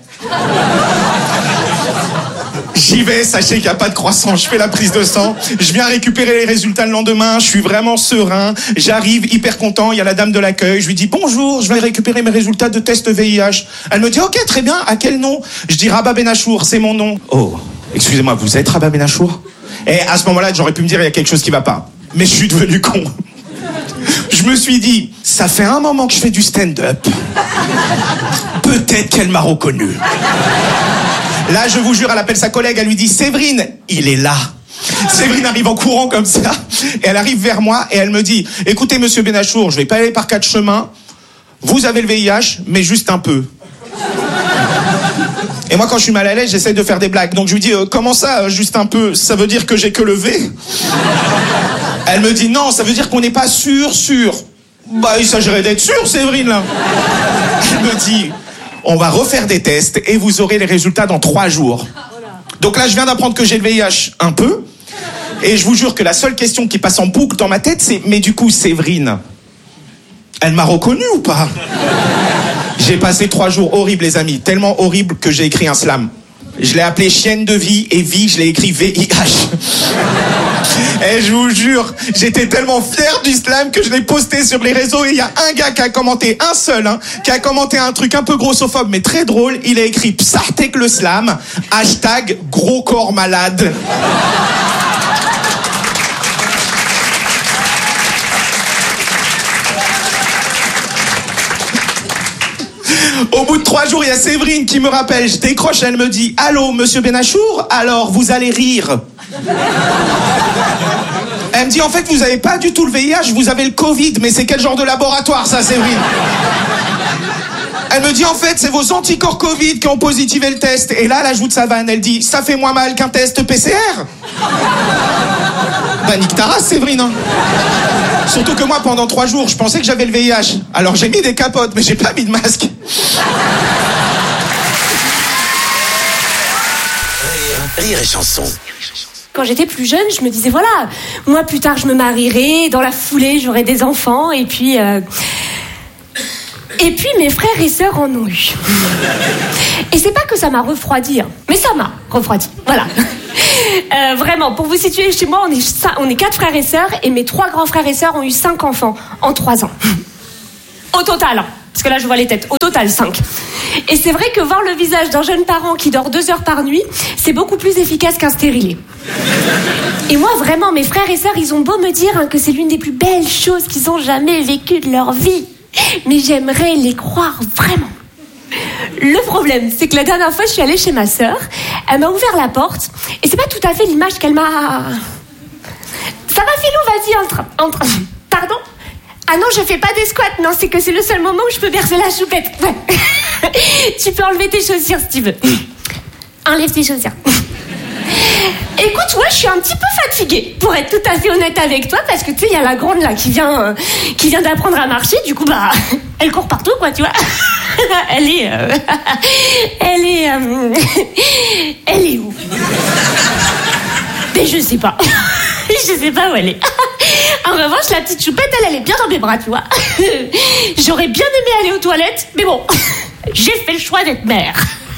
J'y vais, sachez qu'il n'y a pas de croissant, je fais la prise de sang, je viens récupérer les résultats le lendemain, je suis vraiment serein, j'arrive hyper content, il y a la dame de l'accueil, je lui dis bonjour, je vais récupérer mes résultats de test VIH. Elle me dit ok, très bien, à quel nom? Je dis Rabat Benachour, c'est mon nom. Oh, excusez-moi, vous êtes Rabat Benachour? Et à ce moment-là, j'aurais pu me dire il y a quelque chose qui va pas. Mais je suis devenu con. Je me suis dit, ça fait un moment que je fais du stand-up. Peut-être qu'elle m'a reconnu. Là, je vous jure, elle appelle sa collègue, elle lui dit « Séverine, il est là !» Séverine arrive en courant comme ça, et elle arrive vers moi, et elle me dit « Écoutez, monsieur Benachour, je vais pas aller par 4 chemins, vous avez le VIH, mais juste un peu. » Et moi, quand je suis mal à l'aise, j'essaie de faire des blagues. Donc je lui dis « Comment ça, juste un peu? Ça veut dire que j'ai que le V ?» Elle me dit « Non, ça veut dire qu'on n'est pas sûr. » Bah, il s'agirait d'être sûr, Séverine, là. Elle me dit « On va refaire des tests et vous aurez les résultats dans 3 jours. » Donc là, je viens d'apprendre que j'ai le VIH un peu. Et je vous jure que la seule question qui passe en boucle dans ma tête, c'est « Mais du coup, Séverine, elle m'a reconnu ou pas ?» J'ai passé 3 jours horribles, les amis. Tellement horribles que j'ai écrit un slam. Je l'ai appelé chienne de vie, et vie, je l'ai écrit VIH. Et je vous jure, j'étais tellement fier du slam que je l'ai posté sur les réseaux, et il y a un gars qui a commenté, un seul, qui a commenté un truc un peu grossophobe mais très drôle. Il a écrit Psartek le slam, hashtag gros corps malade. Au bout de 3 jours, il y a Séverine qui me rappelle, je décroche, elle me dit « Allô, monsieur Benachour, alors vous allez rire ?» Elle me dit « En fait, vous avez pas du tout le VIH, vous avez le Covid, mais c'est quel genre de laboratoire ça, Séverine ?» Elle me dit « En fait, c'est vos anticorps Covid qui ont positivé le test. » Et là, elle ajoute sa vanne, elle dit « Ça fait moins mal qu'un test PCR ?» Bah nique ta race, Séverine, hein. Surtout que moi, pendant 3 jours, je pensais que j'avais le VIH. Alors j'ai mis des capotes, mais j'ai pas mis de masque. Rire et Chanson. Quand j'étais plus jeune, je me disais, voilà, moi plus tard je me marierai, dans la foulée j'aurai des enfants, et puis Et puis mes frères et sœurs en ont eu. Et c'est pas que ça m'a refroidi, hein, mais ça m'a refroidi. Voilà. Vraiment, pour vous situer, chez moi, on est 4 frères et sœurs, et mes 3 grands frères et sœurs ont eu 5 enfants en 3 ans. Au total, hein, parce que là je vois les têtes, au total 5. Et c'est vrai que voir le visage d'un jeune parent qui dort 2 heures par nuit, c'est beaucoup plus efficace qu'un stérilet. Et moi, vraiment, mes frères et sœurs, ils ont beau me dire hein, que c'est l'une des plus belles choses qu'ils ont jamais vécues de leur vie. Mais j'aimerais les croire vraiment. Le problème, c'est que la dernière fois, je suis allée chez ma sœur. Elle m'a ouvert la porte. Et c'est pas tout à fait l'image qu'elle m'a... Ça va, Philou, vas-y, entre... Pardon ? Ah non, je fais pas des squats. Non, c'est que c'est le seul moment où je peux verser la choupette. Ouais. Tu peux enlever tes chaussures si tu veux. Enlève tes chaussures. Écoute, ouais, je suis un petit peu fatiguée, pour être tout à fait honnête avec toi, parce que tu sais, il y a la grande là qui vient d'apprendre à marcher, du coup, bah, elle court partout, quoi, tu vois. Elle est où? Mais je sais pas. Je sais pas où elle est. En revanche, la petite choupette, elle est bien dans mes bras, tu vois. J'aurais bien aimé aller aux toilettes, mais bon, j'ai fait le choix d'être mère.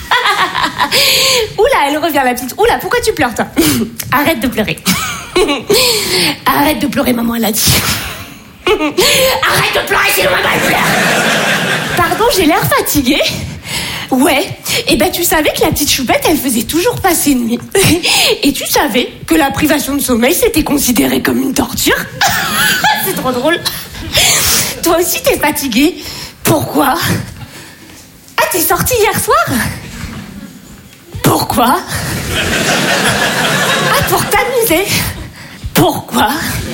Oula, elle revient la petite. Oula, pourquoi tu pleures toi? Arrête de pleurer. Arrête de pleurer, maman, elle a dit. Arrête de pleurer, sinon maman elle pleure. Pardon, j'ai l'air fatiguée. Ouais, et ben tu savais que la petite choupette, elle faisait toujours passer nuit. Et tu savais que la privation de sommeil, c'était considéré comme une torture. C'est trop drôle. Toi aussi, t'es fatiguée. Pourquoi? Ah, t'es sortie hier soir? Pourquoi? Ah, pour t'amuser. Pourquoi?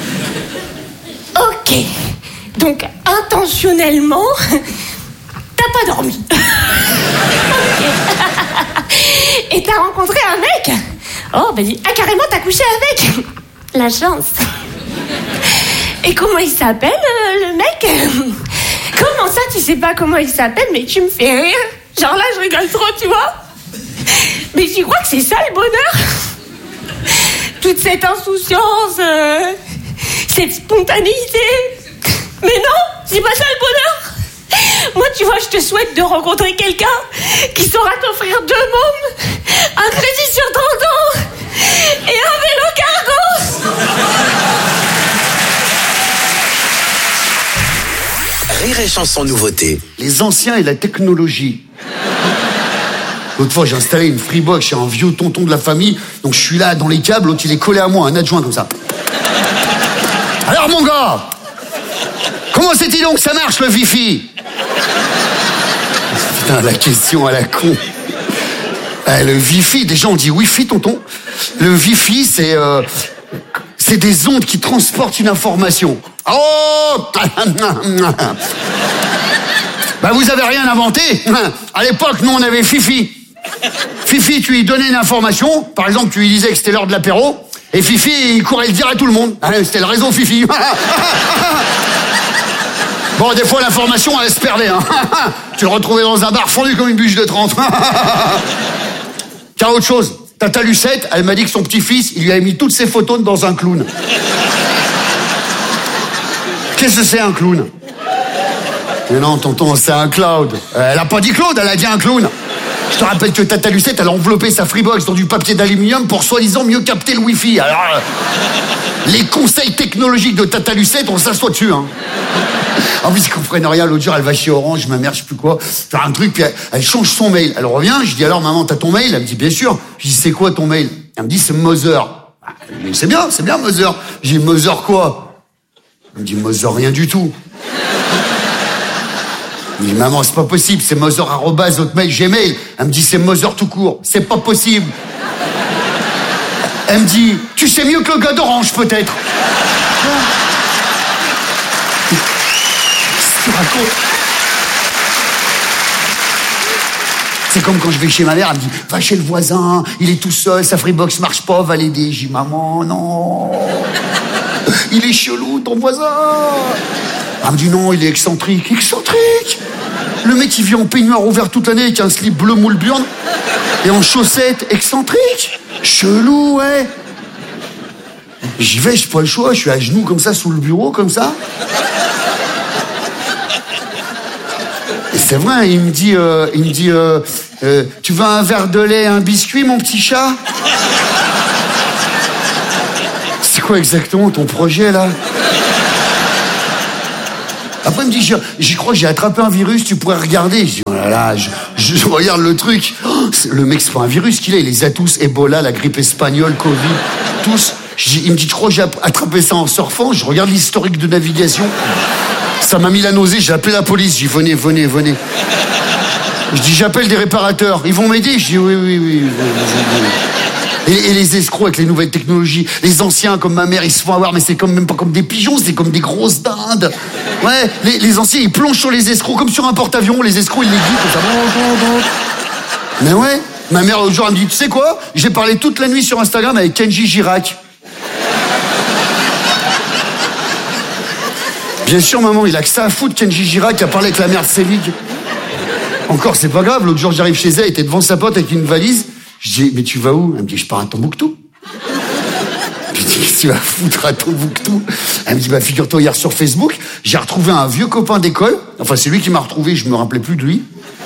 Ok. Donc, intentionnellement, t'as pas dormi. Okay. Et t'as rencontré un mec? Oh, bah dis... Ah, carrément, t'as couché avec? La chance. Et comment il s'appelle, le mec? Comment ça, tu sais pas comment il s'appelle? Mais tu me fais rire. Genre là, je rigole trop, tu vois. Mais tu crois que c'est ça, le bonheur? Toute cette insouciance, cette spontanéité. Mais non, c'est pas ça, le bonheur. Moi, tu vois, je te souhaite de rencontrer quelqu'un qui saura t'offrir 2 mômes, un crédit sur 30 ans et un vélo cargo. Rire et chanson nouveauté. Les anciens et la technologie. L'autre fois, j'ai installé une Freebox chez un vieux tonton de la famille, donc je suis là dans les câbles, l'autre il est collé à moi, un adjoint comme ça. Alors mon gars, comment c'est-il donc que ça marche le Wi-Fi? Putain, la question à la con. Le Wi-Fi, déjà on dit Wi-Fi tonton. Le Wi-Fi, c'est des ondes qui transportent une information. Oh. Bah vous avez rien inventé. À l'époque, nous on avait Fifi. Fifi, tu lui donnais une information. Par exemple, tu lui disais que c'était l'heure de l'apéro. Et Fifi, il courait le dire à tout le monde. C'était le réseau Fifi. Bon, des fois, l'information, elle se perdait. Hein. Tu le retrouvais dans un bar fondu comme une bûche de 30. Tiens, autre chose. Tata Lucette, elle m'a dit que son petit-fils, il lui avait mis toutes ses photos dans un clown. Qu'est-ce que c'est un clown? Mais non, tonton, c'est un cloud. Elle a pas dit Claude, elle a dit un clown. Je te rappelle que Tata Lucette, elle a enveloppé sa Freebox dans du papier d'aluminium pour soi-disant mieux capter le Wi-Fi. Alors, les conseils technologiques de Tata Lucette, on s'assoit dessus, hein. En plus, ils comprennent rien. L'autre jour, elle va chez Orange, ma mère, je sais plus quoi, faire un truc, puis elle change son mail. Elle revient, je dis alors, maman, t'as ton mail? Elle me dit, bien sûr. Je dis, c'est quoi ton mail? Elle me dit, c'est Mother. C'est bien Mother. J'ai dit, Mother quoi? Elle me dit, Mother rien du tout. Je dis, maman, c'est pas possible, c'est Mother@hotmail.gmail. Elle me dit, c'est Mother tout court. C'est pas possible. Elle me dit, tu sais mieux que le gars d'Orange, peut-être. Qu'est-ce que tu racontes? C'est comme quand je vais chez ma mère, elle me dit, va chez le voisin, il est tout seul, sa Freebox marche pas, va l'aider. Je dis, maman, non. Il est chelou, ton voisin. Elle me dit, non, il est excentrique. Excentrique? Le mec, il vit en peignoir ouvert toute l'année avec un slip bleu moule burne et en chaussettes. Excentrique? Chelou, ouais. J'y vais, j'ai pas le choix, je suis à genoux comme ça, sous le bureau, comme ça. C'est vrai, il me dit, tu veux un verre de lait, un biscuit, mon petit chat? C'est quoi exactement ton projet, là? Après, il me dit, j'y crois, j'ai attrapé un virus, tu pourrais regarder. Je dis, oh là là, je regarde le truc. Oh, le mec, c'est pas un virus qu'il a, il les a tous. Ebola, la grippe espagnole, Covid, tous. Il me dit, tu crois que j'ai attrapé ça en surfant? Je regarde l'historique de navigation. Ça m'a mis la nausée, j'ai appelé la police. Je dis, venez. Je dis, j'appelle des réparateurs. Ils vont m'aider? Je dis, oui. Et les escrocs avec les nouvelles technologies, les anciens comme ma mère, ils se font avoir, mais c'est même pas comme des pigeons, c'est comme des grosses dindes. Ouais, les anciens, ils plongent sur les escrocs comme sur un porte-avions, les escrocs, ils les guident comme ça. Mais ouais, ma mère l'autre jour, elle me dit, tu sais quoi? J'ai parlé toute la nuit sur Instagram avec Kenji Girac. Bien sûr, maman, il a que ça à foutre, Kenji Girac, qui a parlé avec la mère de Sévig. Encore, c'est pas grave, l'autre jour, j'arrive chez elle, elle était devant sa pote avec une valise. Je dis, mais tu vas où? Elle me dit, je pars à Tombouctou. Je dis, qu'est-ce que tu vas foutre à Tombouctou? Elle me dit, figure-toi, hier sur Facebook, j'ai retrouvé un vieux copain d'école. Enfin, c'est lui qui m'a retrouvé, je me rappelais plus de lui.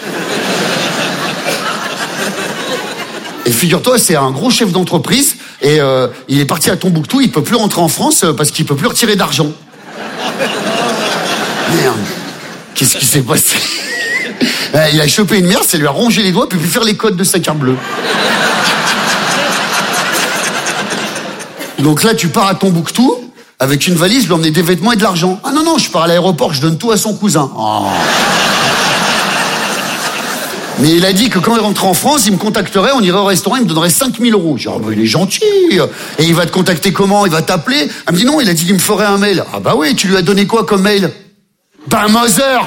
Et figure-toi, c'est un gros chef d'entreprise, et il est parti à Tombouctou, il peut plus rentrer en France parce qu'il peut plus retirer d'argent. Merde. Qu'est-ce qui s'est passé? Il a chopé une merde, ça lui a rongé les doigts, puis plus faire les codes de sa carte bleue. Donc là, tu pars à Tombouctou, avec une valise, lui emmener des vêtements et de l'argent. Ah non, je pars à l'aéroport, je donne tout à son cousin. Oh. Mais il a dit que quand il rentrait en France, il me contacterait, on irait au restaurant, il me donnerait 5 000 €. J'ai dit, il est gentil. Et il va te contacter comment? Il va t'appeler? Elle me dit non, il a dit qu'il me ferait un mail. Ah bah oui, tu lui as donné quoi comme mail? Mother.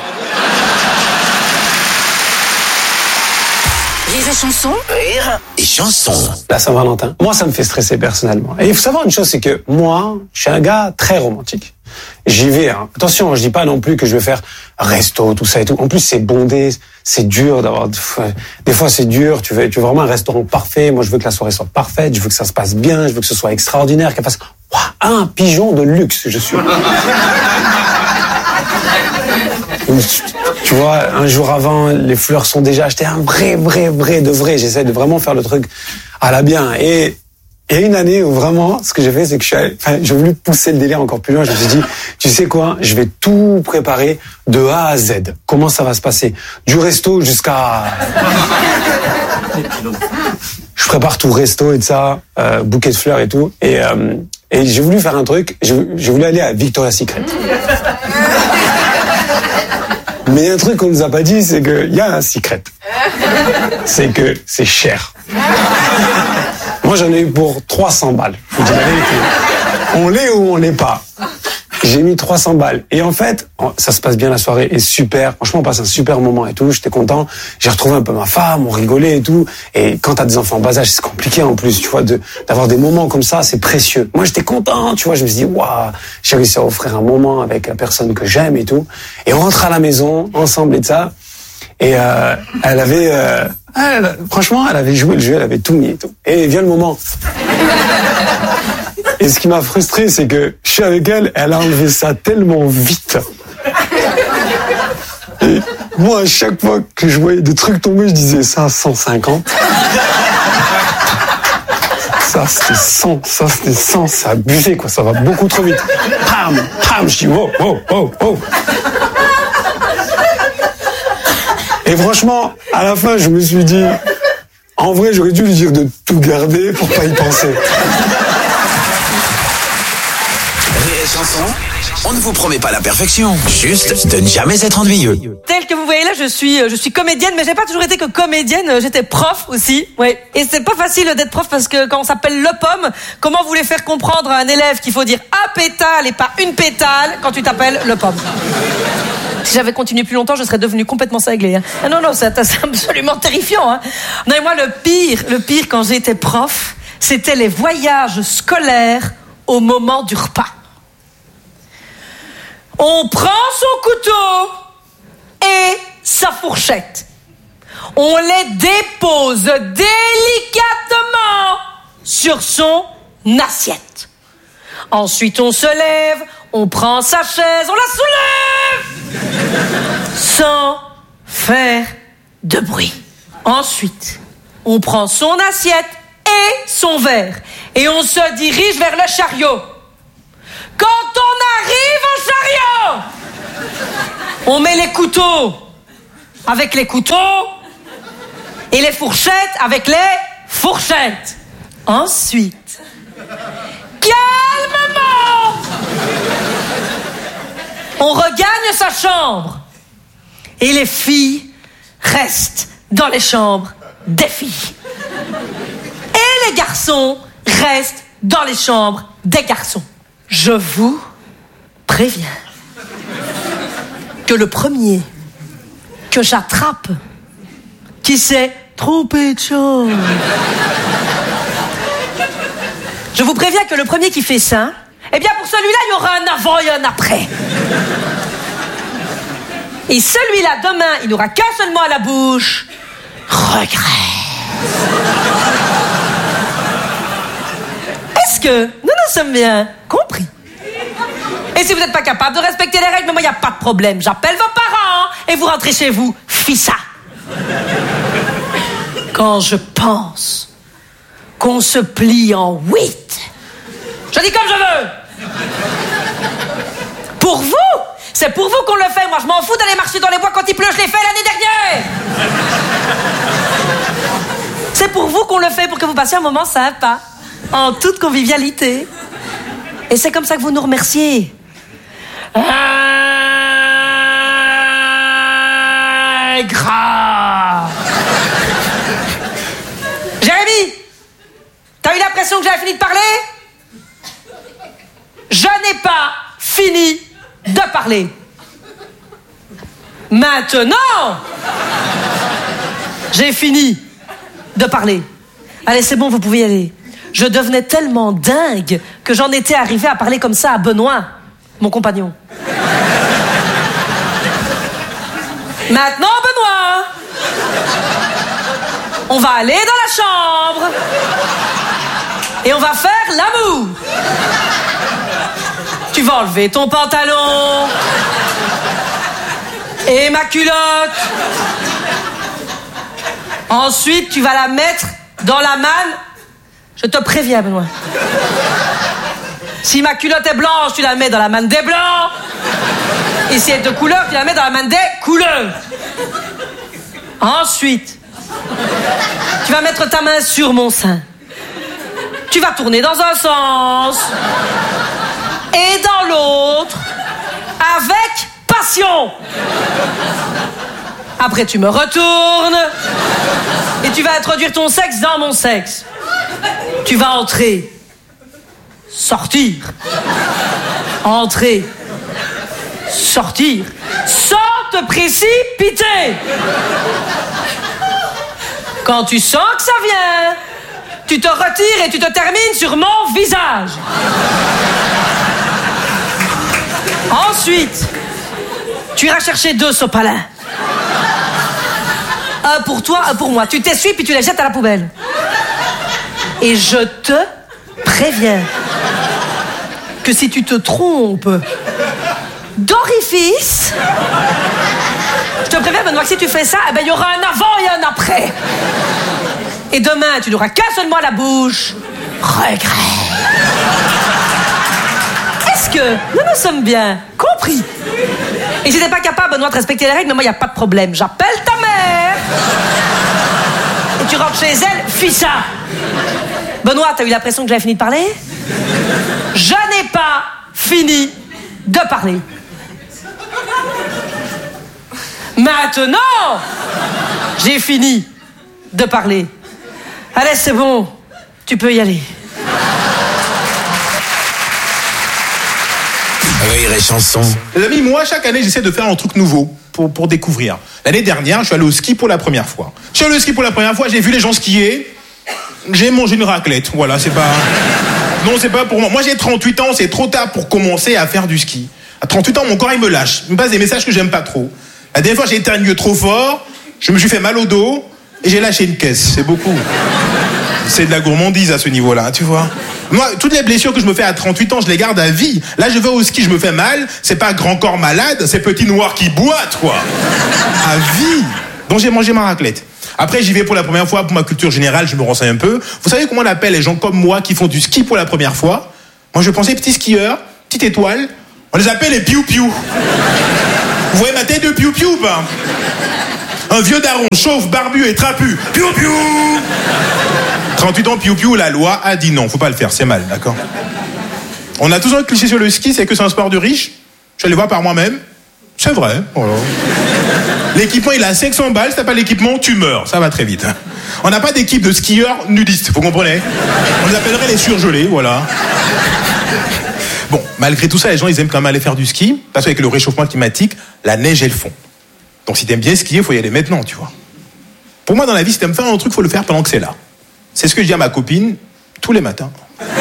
Rire et chanson. Rire et chanson. La Saint-Valentin, moi ça me fait stresser personnellement. Et il faut savoir une chose, c'est que moi, je suis un gars très romantique. J'y vais, hein. Attention, je dis pas non plus que je vais faire resto, tout ça et tout. En plus, c'est bondé, c'est dur d'avoir... Des fois, c'est dur, tu veux vraiment un restaurant parfait. Moi, je veux que la soirée soit parfaite, je veux que ça se passe bien, je veux que ce soit extraordinaire, qu'elle fasse... un pigeon de luxe, je suis. Tu vois, un jour avant, les fleurs sont déjà achetées, un vrai de vrai. J'essaie de vraiment faire le truc à la bien. Et il y a une année où vraiment, ce que j'ai fait, c'est que j'ai voulu pousser le délire encore plus loin. Je me suis dit, tu sais quoi, je vais tout préparer de A à Z. Comment ça va se passer? Du resto jusqu'à... Je prépare tout, resto et de ça, bouquet de fleurs et tout. Et j'ai voulu faire un truc, j'ai voulu aller à Victoria's Secret. Mais un truc qu'on nous a pas dit, c'est qu'il y a un secret. C'est que c'est cher. Moi, j'en ai eu pour 300 balles. Je vous dis la vérité. On l'est ou on l'est pas. J'ai mis 300 balles. Et en fait, ça se passe bien, la soirée est super. Franchement, on passe un super moment et tout. J'étais content. J'ai retrouvé un peu ma femme, on rigolait et tout. Et quand t'as des enfants en bas âge, c'est compliqué en plus, tu vois, d'avoir des moments comme ça, c'est précieux. Moi, j'étais content, tu vois. Je me suis dit, waouh, j'ai réussi à offrir un moment avec la personne que j'aime et tout. Et on rentre à la maison, ensemble et de ça. Et elle avait... franchement, elle avait joué le jeu, elle avait tout mis et tout. Et vient le moment. Et ce qui m'a frustré, c'est que je suis avec elle, elle a enlevé ça tellement vite. Et moi, à chaque fois que je voyais des trucs tomber, je disais ça à 150. Ça, c'était 100, ça, c'était 100, c'est abusé, quoi, ça va beaucoup trop vite. Pam, je dis wow. Et franchement, à la fin, je me suis dit, en vrai, j'aurais dû lui dire de tout garder pour pas y penser. On ne vous promet pas la perfection, juste de ne jamais être ennuyeux. Tel que vous voyez là, je suis comédienne, mais j'ai pas toujours été que comédienne, j'étais prof aussi, ouais. Et c'est pas facile d'être prof parce que quand on s'appelle Le Pomme, comment vous voulez faire comprendre à un élève qu'il faut dire un pétale et pas une pétale quand tu t'appelles Le Pomme? Si j'avais continué plus longtemps, je serais devenue complètement cinglée. Hein. Ah non, c'est absolument terrifiant. Hein. Non, et moi, le pire quand j'étais prof, c'était les voyages scolaires au moment du repas. On prend son couteau et sa fourchette. On les dépose délicatement sur son assiette. Ensuite, on se lève, on prend sa chaise, on la soulève sans faire de bruit. Ensuite, on prend son assiette et son verre et on se dirige vers le chariot. Quand on arrive au chariot, on met les couteaux avec les couteaux et les fourchettes avec les fourchettes. Ensuite, calmement, on regagne sa chambre et les filles restent dans les chambres des filles. Et les garçons restent dans les chambres des garçons. Je vous préviens que le premier que j'attrape qui s'est trompé de chambre, je vous préviens que le premier qui fait ça, eh bien pour celui-là, il y aura un avant et un après. Et celui-là, demain, il n'aura qu'un seul mot à la bouche. Regret. Est-ce que nous nous sommes bien compris? Et si vous n'êtes pas capable de respecter les règles, moi, il n'y a pas de problème. J'appelle vos parents et vous rentrez chez vous. Fissa. Quand je pense qu'on se plie en 8, je dis comme je veux. Pour vous, c'est pour vous qu'on le fait. Moi, je m'en fous d'aller marcher dans les bois quand il pleut. Je l'ai fait l'année dernière. C'est pour vous qu'on le fait, pour que vous passiez un moment sympa, en toute convivialité. Et c'est comme ça que vous nous remerciez. Gras. Jérémy, t'as eu l'impression que j'avais fini de parler? Je n'ai pas fini de parler. Maintenant, j'ai fini de parler. Allez, c'est bon, vous pouvez y aller. Je devenais tellement dingue que j'en étais arrivé à parler comme ça à Benoît, mon compagnon. Maintenant, Benoît, on va aller dans la chambre et on va faire l'amour. Tu vas enlever ton pantalon et ma culotte. Ensuite, tu vas la mettre dans la manne. Je te préviens, Benoît. Si ma culotte est blanche, tu la mets dans la manne des blancs. Et si elle est de couleur, tu la mets dans la manne des couleurs. Ensuite, tu vas mettre ta main sur mon sein. Tu vas tourner dans un sens et dans l'autre avec passion. Après, tu me retournes et tu vas introduire ton sexe dans mon sexe. Tu vas entrer, sortir, entrer, sortir, sans te précipiter. Quand tu sens que ça vient, tu te retires et tu te termines sur mon visage. Ensuite, tu iras chercher 2 sopalins. Un pour toi, un pour moi. Tu t'essuies puis tu les jettes à la poubelle. Et je te préviens que si tu te trompes d'orifice, je te préviens, Benoît, que si tu fais ça, eh ben, il y aura un avant et un après. Et demain, tu n'auras qu'un seul mot à la bouche. Regret. Est-ce que nous nous sommes bien compris? Et si t'es pas capable, Benoît, de respecter les règles, mais moi, il n'y a pas de problème. J'appelle ta mère et tu rentres chez elle, fissa. Benoît, t'as eu l'impression que j'avais fini de parler? Je n'ai pas fini de parler. Maintenant, j'ai fini de parler. Allez, c'est bon, tu peux y aller. Rire et chanson. Les amis, moi, chaque année, j'essaie de faire un truc nouveau pour découvrir. L'année dernière, je suis allé au ski pour la première fois. Je suis allé au ski pour la première fois, j'ai vu les gens skier. J'ai mangé une raclette. Voilà, c'est pas... Non, c'est pas pour moi. Moi, j'ai 38 ans, c'est trop tard pour commencer à faire du ski. À 38 ans, mon corps, il me lâche. Il me passe des messages que j'aime pas trop. La dernière fois, j'ai éternué trop fort, je me suis fait mal au dos et j'ai lâché une caisse. C'est beaucoup. C'est de la gourmandise à ce niveau-là, tu vois. Moi, toutes les blessures que je me fais à 38 ans, je les garde à vie. Là, je vais au ski, je me fais mal. C'est pas grand corps malade, c'est petit noir qui boite, quoi. À vie. Donc j'ai mangé ma raclette. Après, j'y vais pour la première fois pour ma culture générale, je me renseigne un peu. Vous savez comment on appelle les gens comme moi qui font du ski pour la première fois? Moi, je pensais petits skieurs, petite étoile. On les appelle les piou-piou. Vous voyez ma tête de piou-piou, pas? Un vieux daron, chauve, barbu et trapu. Piou-piou. 38 ans, piou-piou, la loi a dit non, faut pas le faire, c'est mal, d'accord? On a tous un cliché sur le ski, c'est que c'est un sport de riches. Je vais aller voir par moi-même. C'est vrai, voilà. L'équipement, il a 500 balles, si t'as pas l'équipement, tu meurs. Ça va très vite. On n'a pas d'équipe de skieurs nudistes, vous comprenez? On les appellerait les surgelés, voilà. Bon, malgré tout ça, les gens, ils aiment quand même aller faire du ski, parce qu'avec le réchauffement climatique, la neige, elle fond. Donc si t'aimes bien skier, il faut y aller maintenant, tu vois. Pour moi, dans la vie, si t'aimes faire un truc, il faut le faire pendant que c'est là. C'est ce que je dis à ma copine tous les matins.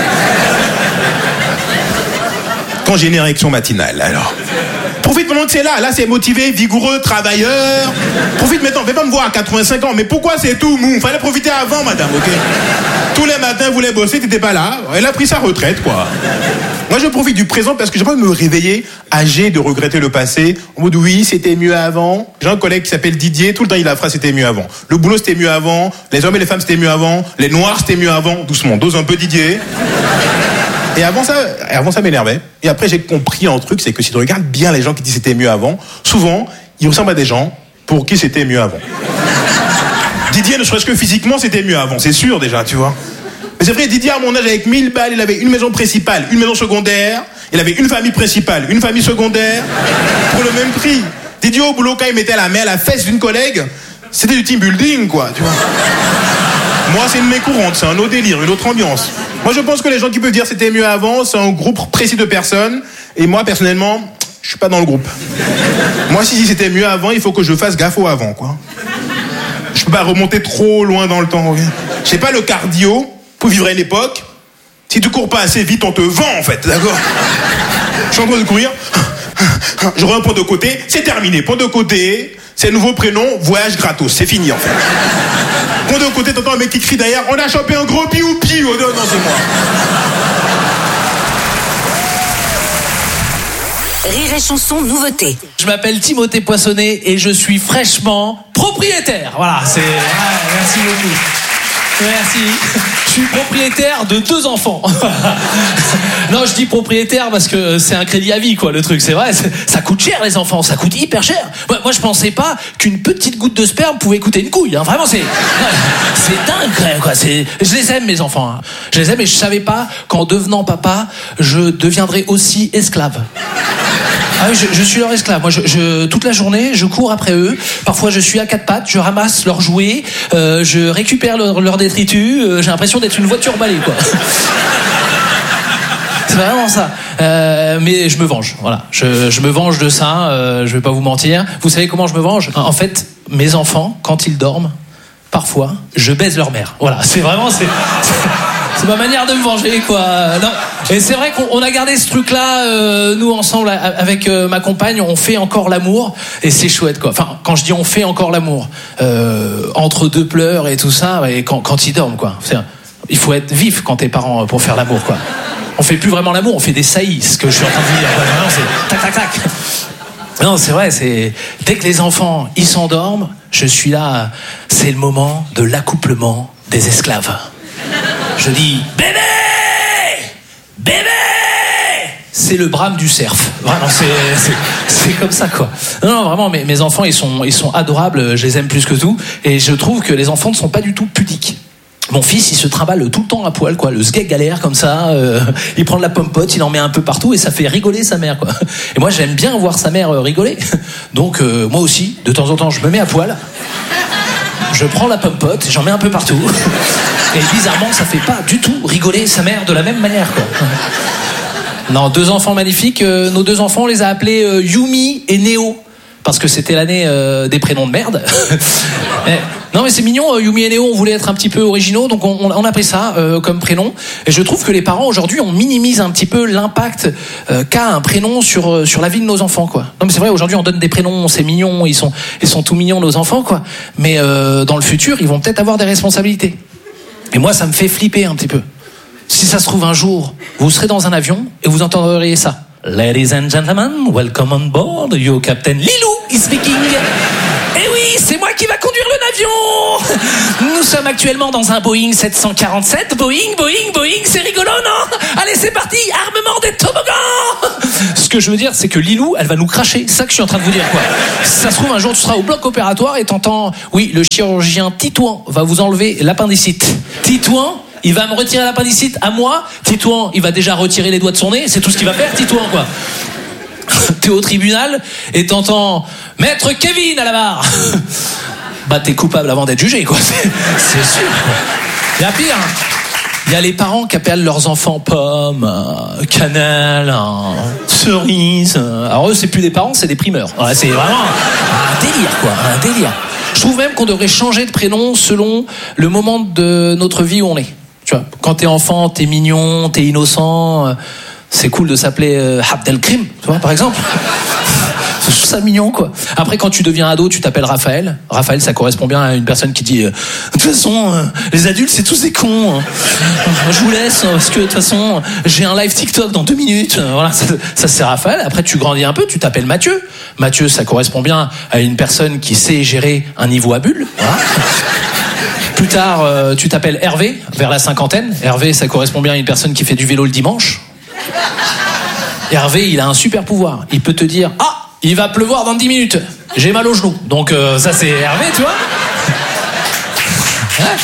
Quand j'ai une érection matinale, alors. Profite pendant que c'est là. Là, c'est motivé, vigoureux, travailleur. Profite maintenant. Fais pas me voir à 85 ans. Mais pourquoi c'est tout mou? Fallait profiter avant, madame, ok? Tous les matins, vous voulez bosser, t'étais pas là. Elle a pris sa retraite, quoi. Moi, je profite du présent parce que j'ai pas envie de me réveiller âgé de regretter le passé. En mode, oui, c'était mieux avant. J'ai un collègue qui s'appelle Didier. Tout le temps, il a la phrase, c'était mieux avant. Le boulot, c'était mieux avant. Les hommes et les femmes, c'était mieux avant. Les noirs, c'était mieux avant. Doucement, dose un peu Didier. Et avant ça m'énervait. Et après, j'ai compris un truc, c'est que si tu regardes bien les gens qui disent c'était mieux avant, souvent, ils ressemblent à des gens pour qui c'était mieux avant. Didier, ne serait-ce que physiquement, c'était mieux avant. C'est sûr, déjà, tu vois. Mais c'est vrai, Didier, à mon âge, avec 1000 balles, il avait une maison principale, une maison secondaire, il avait une famille principale, une famille secondaire, pour le même prix. Didier, au boulot, quand il mettait la main à la fesse d'une collègue, c'était du team building, quoi, tu vois. Moi, c'est une de mes courantes, c'est un autre délire, une autre ambiance. Moi, je pense que les gens qui peuvent dire c'était mieux avant, c'est un groupe précis de personnes. Et moi, personnellement, je suis pas dans le groupe. Moi, si c'était mieux avant, il faut que je fasse gaffe au avant, quoi. Je peux pas remonter trop loin dans le temps, okay. J'ai pas le cardio pour vivre à une époque. Si tu cours pas assez vite, on te vend, en fait, d'accord? Je suis en train de courir. Je remets un point de côté, c'est terminé. Point de côté, c'est nouveau prénom, voyage gratos, c'est fini, en fait. Point de côté, t'entends un mec qui crie derrière, on a chopé un gros piou-piou. Oh, non, c'est moi. Rire et chanson, nouveauté. Je m'appelle Timothée Poissonnet et je suis fraîchement propriétaire. Voilà, c'est... merci beaucoup. Merci. Je suis propriétaire de 2 enfants. Non, je dis propriétaire parce que c'est un crédit à vie, quoi, le truc. C'est vrai, ça coûte cher, les enfants. Ça coûte hyper cher. Moi, je pensais pas qu'une petite goutte de sperme pouvait coûter une couille. Hein. Vraiment, c'est dingue, quoi. Je les aime, mes enfants. Hein. Je les aime et je savais pas qu'en devenant papa, je deviendrais aussi esclave. Ah oui, je suis leur esclave. Moi, toute la journée, je cours après eux. Parfois, je suis à 4 pattes, je ramasse leurs jouets, je récupère leur détritus. J'ai l'impression d'être une voiture balai, quoi. C'est vraiment ça. Mais je me venge, voilà. Je me venge de ça, je vais pas vous mentir. Vous savez comment je me venge? En fait, mes enfants, quand ils dorment, parfois, je baise leur mère. Voilà, c'est vraiment... C'est ma manière de me venger, quoi. Non. Et c'est vrai qu'on a gardé ce truc-là, nous ensemble avec ma compagne, on fait encore l'amour et c'est chouette, quoi. Enfin, quand je dis on fait encore l'amour, entre 2 pleurs et tout ça, et quand ils dorment, quoi. Il faut être vif quand t'es parent pour faire l'amour, quoi. On fait plus vraiment l'amour, on fait des saillies, ce que je suis en train de dire. Non, c'est tac tac tac. Non, c'est vrai, c'est dès que les enfants ils s'endorment, je suis là. C'est le moment de l'accouplement des esclaves. Je dis bébé, bébé. C'est le brame du cerf. Vraiment, c'est comme ça, quoi. Non, vraiment, mes enfants, ils sont adorables. Je les aime plus que tout. Et je trouve que les enfants ne sont pas du tout pudiques. Mon fils, il se trimballe tout le temps à poil, quoi. Le sgeg galère comme ça. Il prend de la pomme-pote, il en met un peu partout et ça fait rigoler sa mère, quoi. Et moi, j'aime bien voir sa mère rigoler. Donc, moi aussi, de temps en temps, je me mets à poil. Je prends la pomme-pote, j'en mets un peu partout. Et bizarrement, ça fait pas du tout rigoler sa mère de la même manière, quoi. Non, 2 enfants magnifiques. Nos 2 enfants, on les a appelés Yumi et Néo. Parce que c'était l'année des prénoms de merde. Non, mais c'est mignon, Yumi et Néo, on voulait être un petit peu originaux, donc on a pris ça comme prénom. Et je trouve que les parents, aujourd'hui, on minimise un petit peu l'impact qu'a un prénom sur la vie de nos enfants, quoi. Non, mais c'est vrai, aujourd'hui, on donne des prénoms, c'est mignon, ils sont tout mignons, nos enfants, quoi. Mais dans le futur, ils vont peut-être avoir des responsabilités. Et moi, ça me fait flipper un petit peu. Si ça se trouve un jour, vous serez dans un avion et vous entendrez ça. Ladies and gentlemen, welcome on board. Your Captain Lilou is speaking. Eh oui, c'est moi qui va conduire l'avion. Nous sommes actuellement dans un Boeing 747. Boeing, c'est rigolo, non? Allez, c'est parti, armement des toboggans. Ce que je veux dire, c'est que Lilou, elle va nous cracher. C'est ça que je suis en train de vous dire, quoi. Si ça se trouve, un jour, tu seras au bloc opératoire et t'entends, oui, le chirurgien Titouan va vous enlever l'appendicite. Titouan, il va me retirer l'appendicite à moi. Titouan, il va déjà retirer les doigts de son nez. C'est tout ce qu'il va faire, Titouan, quoi. T'es au tribunal et t'entends Maître Kevin à la barre. Bah t'es coupable avant d'être jugé, quoi. C'est sûr, quoi. Il y a pire. Il y a les parents qui appellent leurs enfants pommes, cannelle, cerise. Alors eux, c'est plus des parents, c'est des primeurs. Ouais, c'est vraiment un délire, quoi. Un délire. Je trouve même qu'on devrait changer de prénom selon le moment de notre vie où on est. Tu vois, quand t'es enfant, t'es mignon, t'es innocent. C'est cool de s'appeler Abdelkrim, tu vois, par exemple. Je trouve ça mignon, quoi. Après, quand tu deviens ado, tu t'appelles Raphaël. Raphaël, ça correspond bien à une personne qui dit de toute façon, les adultes, c'est tous des cons. Je vous laisse, parce que de toute façon, j'ai un live TikTok dans 2 minutes. Voilà, ça c'est Raphaël. Après, tu grandis un peu, tu t'appelles Mathieu. Mathieu, ça correspond bien à une personne qui sait gérer un niveau à bulle. Voilà. Plus tard, tu t'appelles Hervé, vers la cinquantaine. Hervé, ça correspond bien à une personne qui fait du vélo le dimanche. Hervé, il a un super pouvoir. Il peut te dire, il va pleuvoir dans 10 minutes. J'ai mal au genou. Donc ça c'est Hervé, tu vois. Ouais.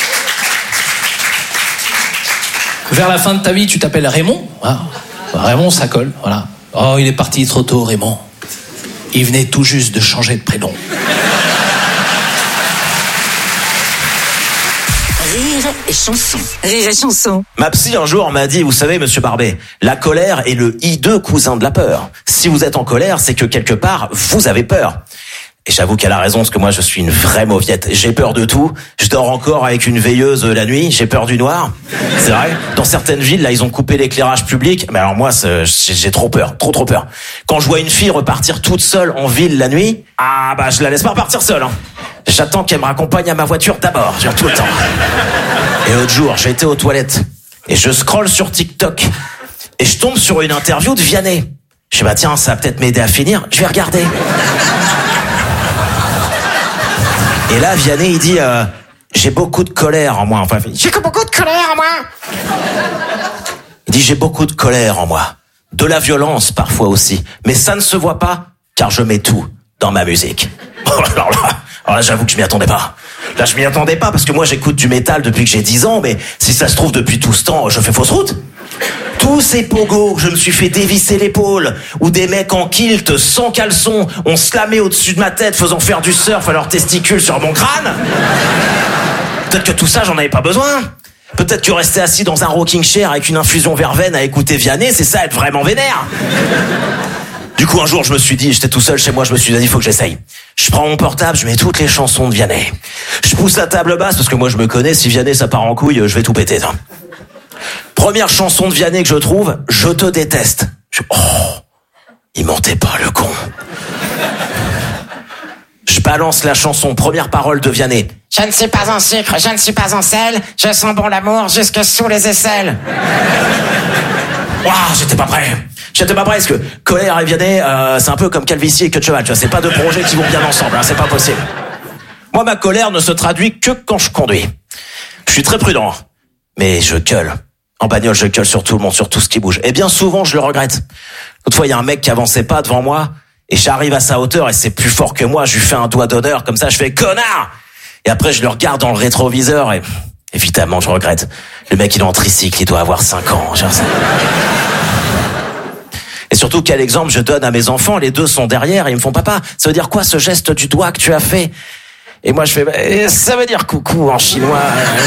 Vers la fin de ta vie, tu t'appelles Raymond. Ah. Raymond, ça colle. Voilà. Oh, il est parti trop tôt, Raymond. Il venait tout juste de changer de prénom. Rire et chanson. Rire et chanson. Ma psy un jour m'a dit, vous savez, monsieur Barbet, la colère est le hideux cousin de la peur. Si vous êtes en colère, c'est que quelque part, vous avez peur. Et j'avoue qu'elle a raison, parce que moi, je suis une vraie mauviette. J'ai peur de tout. Je dors encore avec une veilleuse la nuit. J'ai peur du noir. C'est vrai. Dans certaines villes, là, ils ont coupé l'éclairage public. Mais alors moi, j'ai trop peur. Trop peur. Quand je vois une fille repartir toute seule en ville la nuit, je la laisse pas repartir seule, hein. J'attends qu'elle me raccompagne à ma voiture d'abord, genre tout le temps. Et l'autre jour, j'ai été aux toilettes et je scrolle sur TikTok et je tombe sur une interview de Vianney. Je dis tiens, ça va peut-être m'aider à finir. Je vais regarder. Et là, Vianney, il dit j'ai beaucoup de colère en moi. Enfin, j'ai beaucoup de colère en moi. Il dit j'ai beaucoup de colère en moi, de la violence parfois aussi, mais ça ne se voit pas car je mets tout dans ma musique. Alors là, j'avoue que je m'y attendais pas. Là, je m'y attendais pas parce que moi, j'écoute du métal depuis que j'ai 10 ans, mais si ça se trouve, depuis tout ce temps, je fais fausse route. Tous ces pogos que je me suis fait dévisser l'épaule, ou des mecs en kilt, sans caleçon, ont slamé au-dessus de ma tête, faisant faire du surf à leurs testicules sur mon crâne. Peut-être que tout ça, j'en avais pas besoin. Peut-être que rester assis dans un rocking chair avec une infusion verveine à écouter Vianney, c'est ça, être vraiment vénère. Du coup, un jour, je me suis dit, j'étais tout seul chez moi, je me suis dit, il faut que j'essaye. Je prends mon portable, je mets toutes les chansons de Vianney. Je pousse la table basse, parce que moi, je me connais, si Vianney, ça part en couille, je vais tout péter. Ça. Première chanson de Vianney que je trouve, Je te déteste. Il mentait pas, le con. Je balance la chanson, première parole de Vianney. Je ne suis pas en sucre, je ne suis pas en sel, je sens bon l'amour jusque sous les aisselles. J'étais pas prêt parce que colère et Vianney, c'est un peu comme calvitie et queue de cheval, tu vois, c'est pas deux projets qui vont bien ensemble, hein, c'est pas possible. Moi, ma colère ne se traduit que quand je conduis. Je suis très prudent, mais je gueule. En bagnole, je gueule sur tout le monde, sur tout ce qui bouge. Et bien souvent, je le regrette. L'autre fois, il y a un mec qui avançait pas devant moi, et j'arrive à sa hauteur, et c'est plus fort que moi, je lui fais un doigt d'honneur, comme ça, je fais « Connard !» Et après, je le regarde dans le rétroviseur, et évidemment, je regrette. Le mec, il est en tricycle, il doit avoir 5 ans. Et surtout, quel exemple je donne à mes enfants, les deux sont derrière, et ils me font « Papa, ça veut dire quoi ce geste du doigt que tu as fait ?» Et moi, je fais « Ça veut dire coucou en chinois. »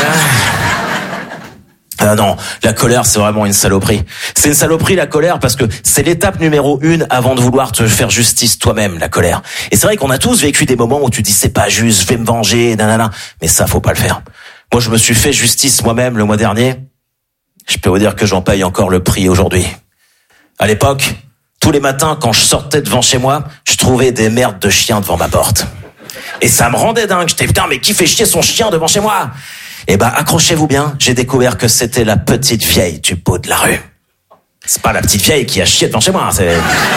Non, la colère, c'est vraiment une saloperie. C'est une saloperie, la colère, parce que c'est l'étape numéro 1 avant de vouloir te faire justice toi-même, la colère. Et c'est vrai qu'on a tous vécu des moments où tu dis c'est pas juste, je vais me venger, nanana. Mais ça, faut pas le faire. Moi, je me suis fait justice moi-même le mois dernier. Je peux vous dire que j'en paye encore le prix aujourd'hui. À l'époque, tous les matins, quand je sortais devant chez moi, je trouvais des merdes de chiens devant ma porte. Et ça me rendait dingue. J'étais putain, mais qui fait chier son chien devant chez moi ? Eh ben, accrochez-vous bien, j'ai découvert que c'était la petite vieille du bout de la rue. C'est pas la petite vieille qui a chié devant chez moi, c'est...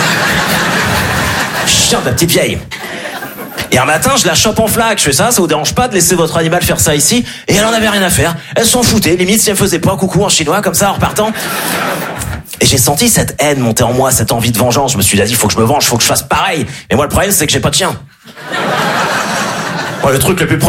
Chien de la petite vieille. Et un matin, je la chope en flaque. Je fais ça vous dérange pas de laisser votre animal faire ça ici? Et elle en avait rien à faire. Elle s'en foutait. Limite, si elle faisait pas un coucou en chinois, comme ça, en repartant. Et j'ai senti cette haine monter en moi, cette envie de vengeance. Je me suis dit, il faut que je me venge, faut que je fasse pareil. Mais moi, le problème, c'est que j'ai pas de chien. Moi, le truc le plus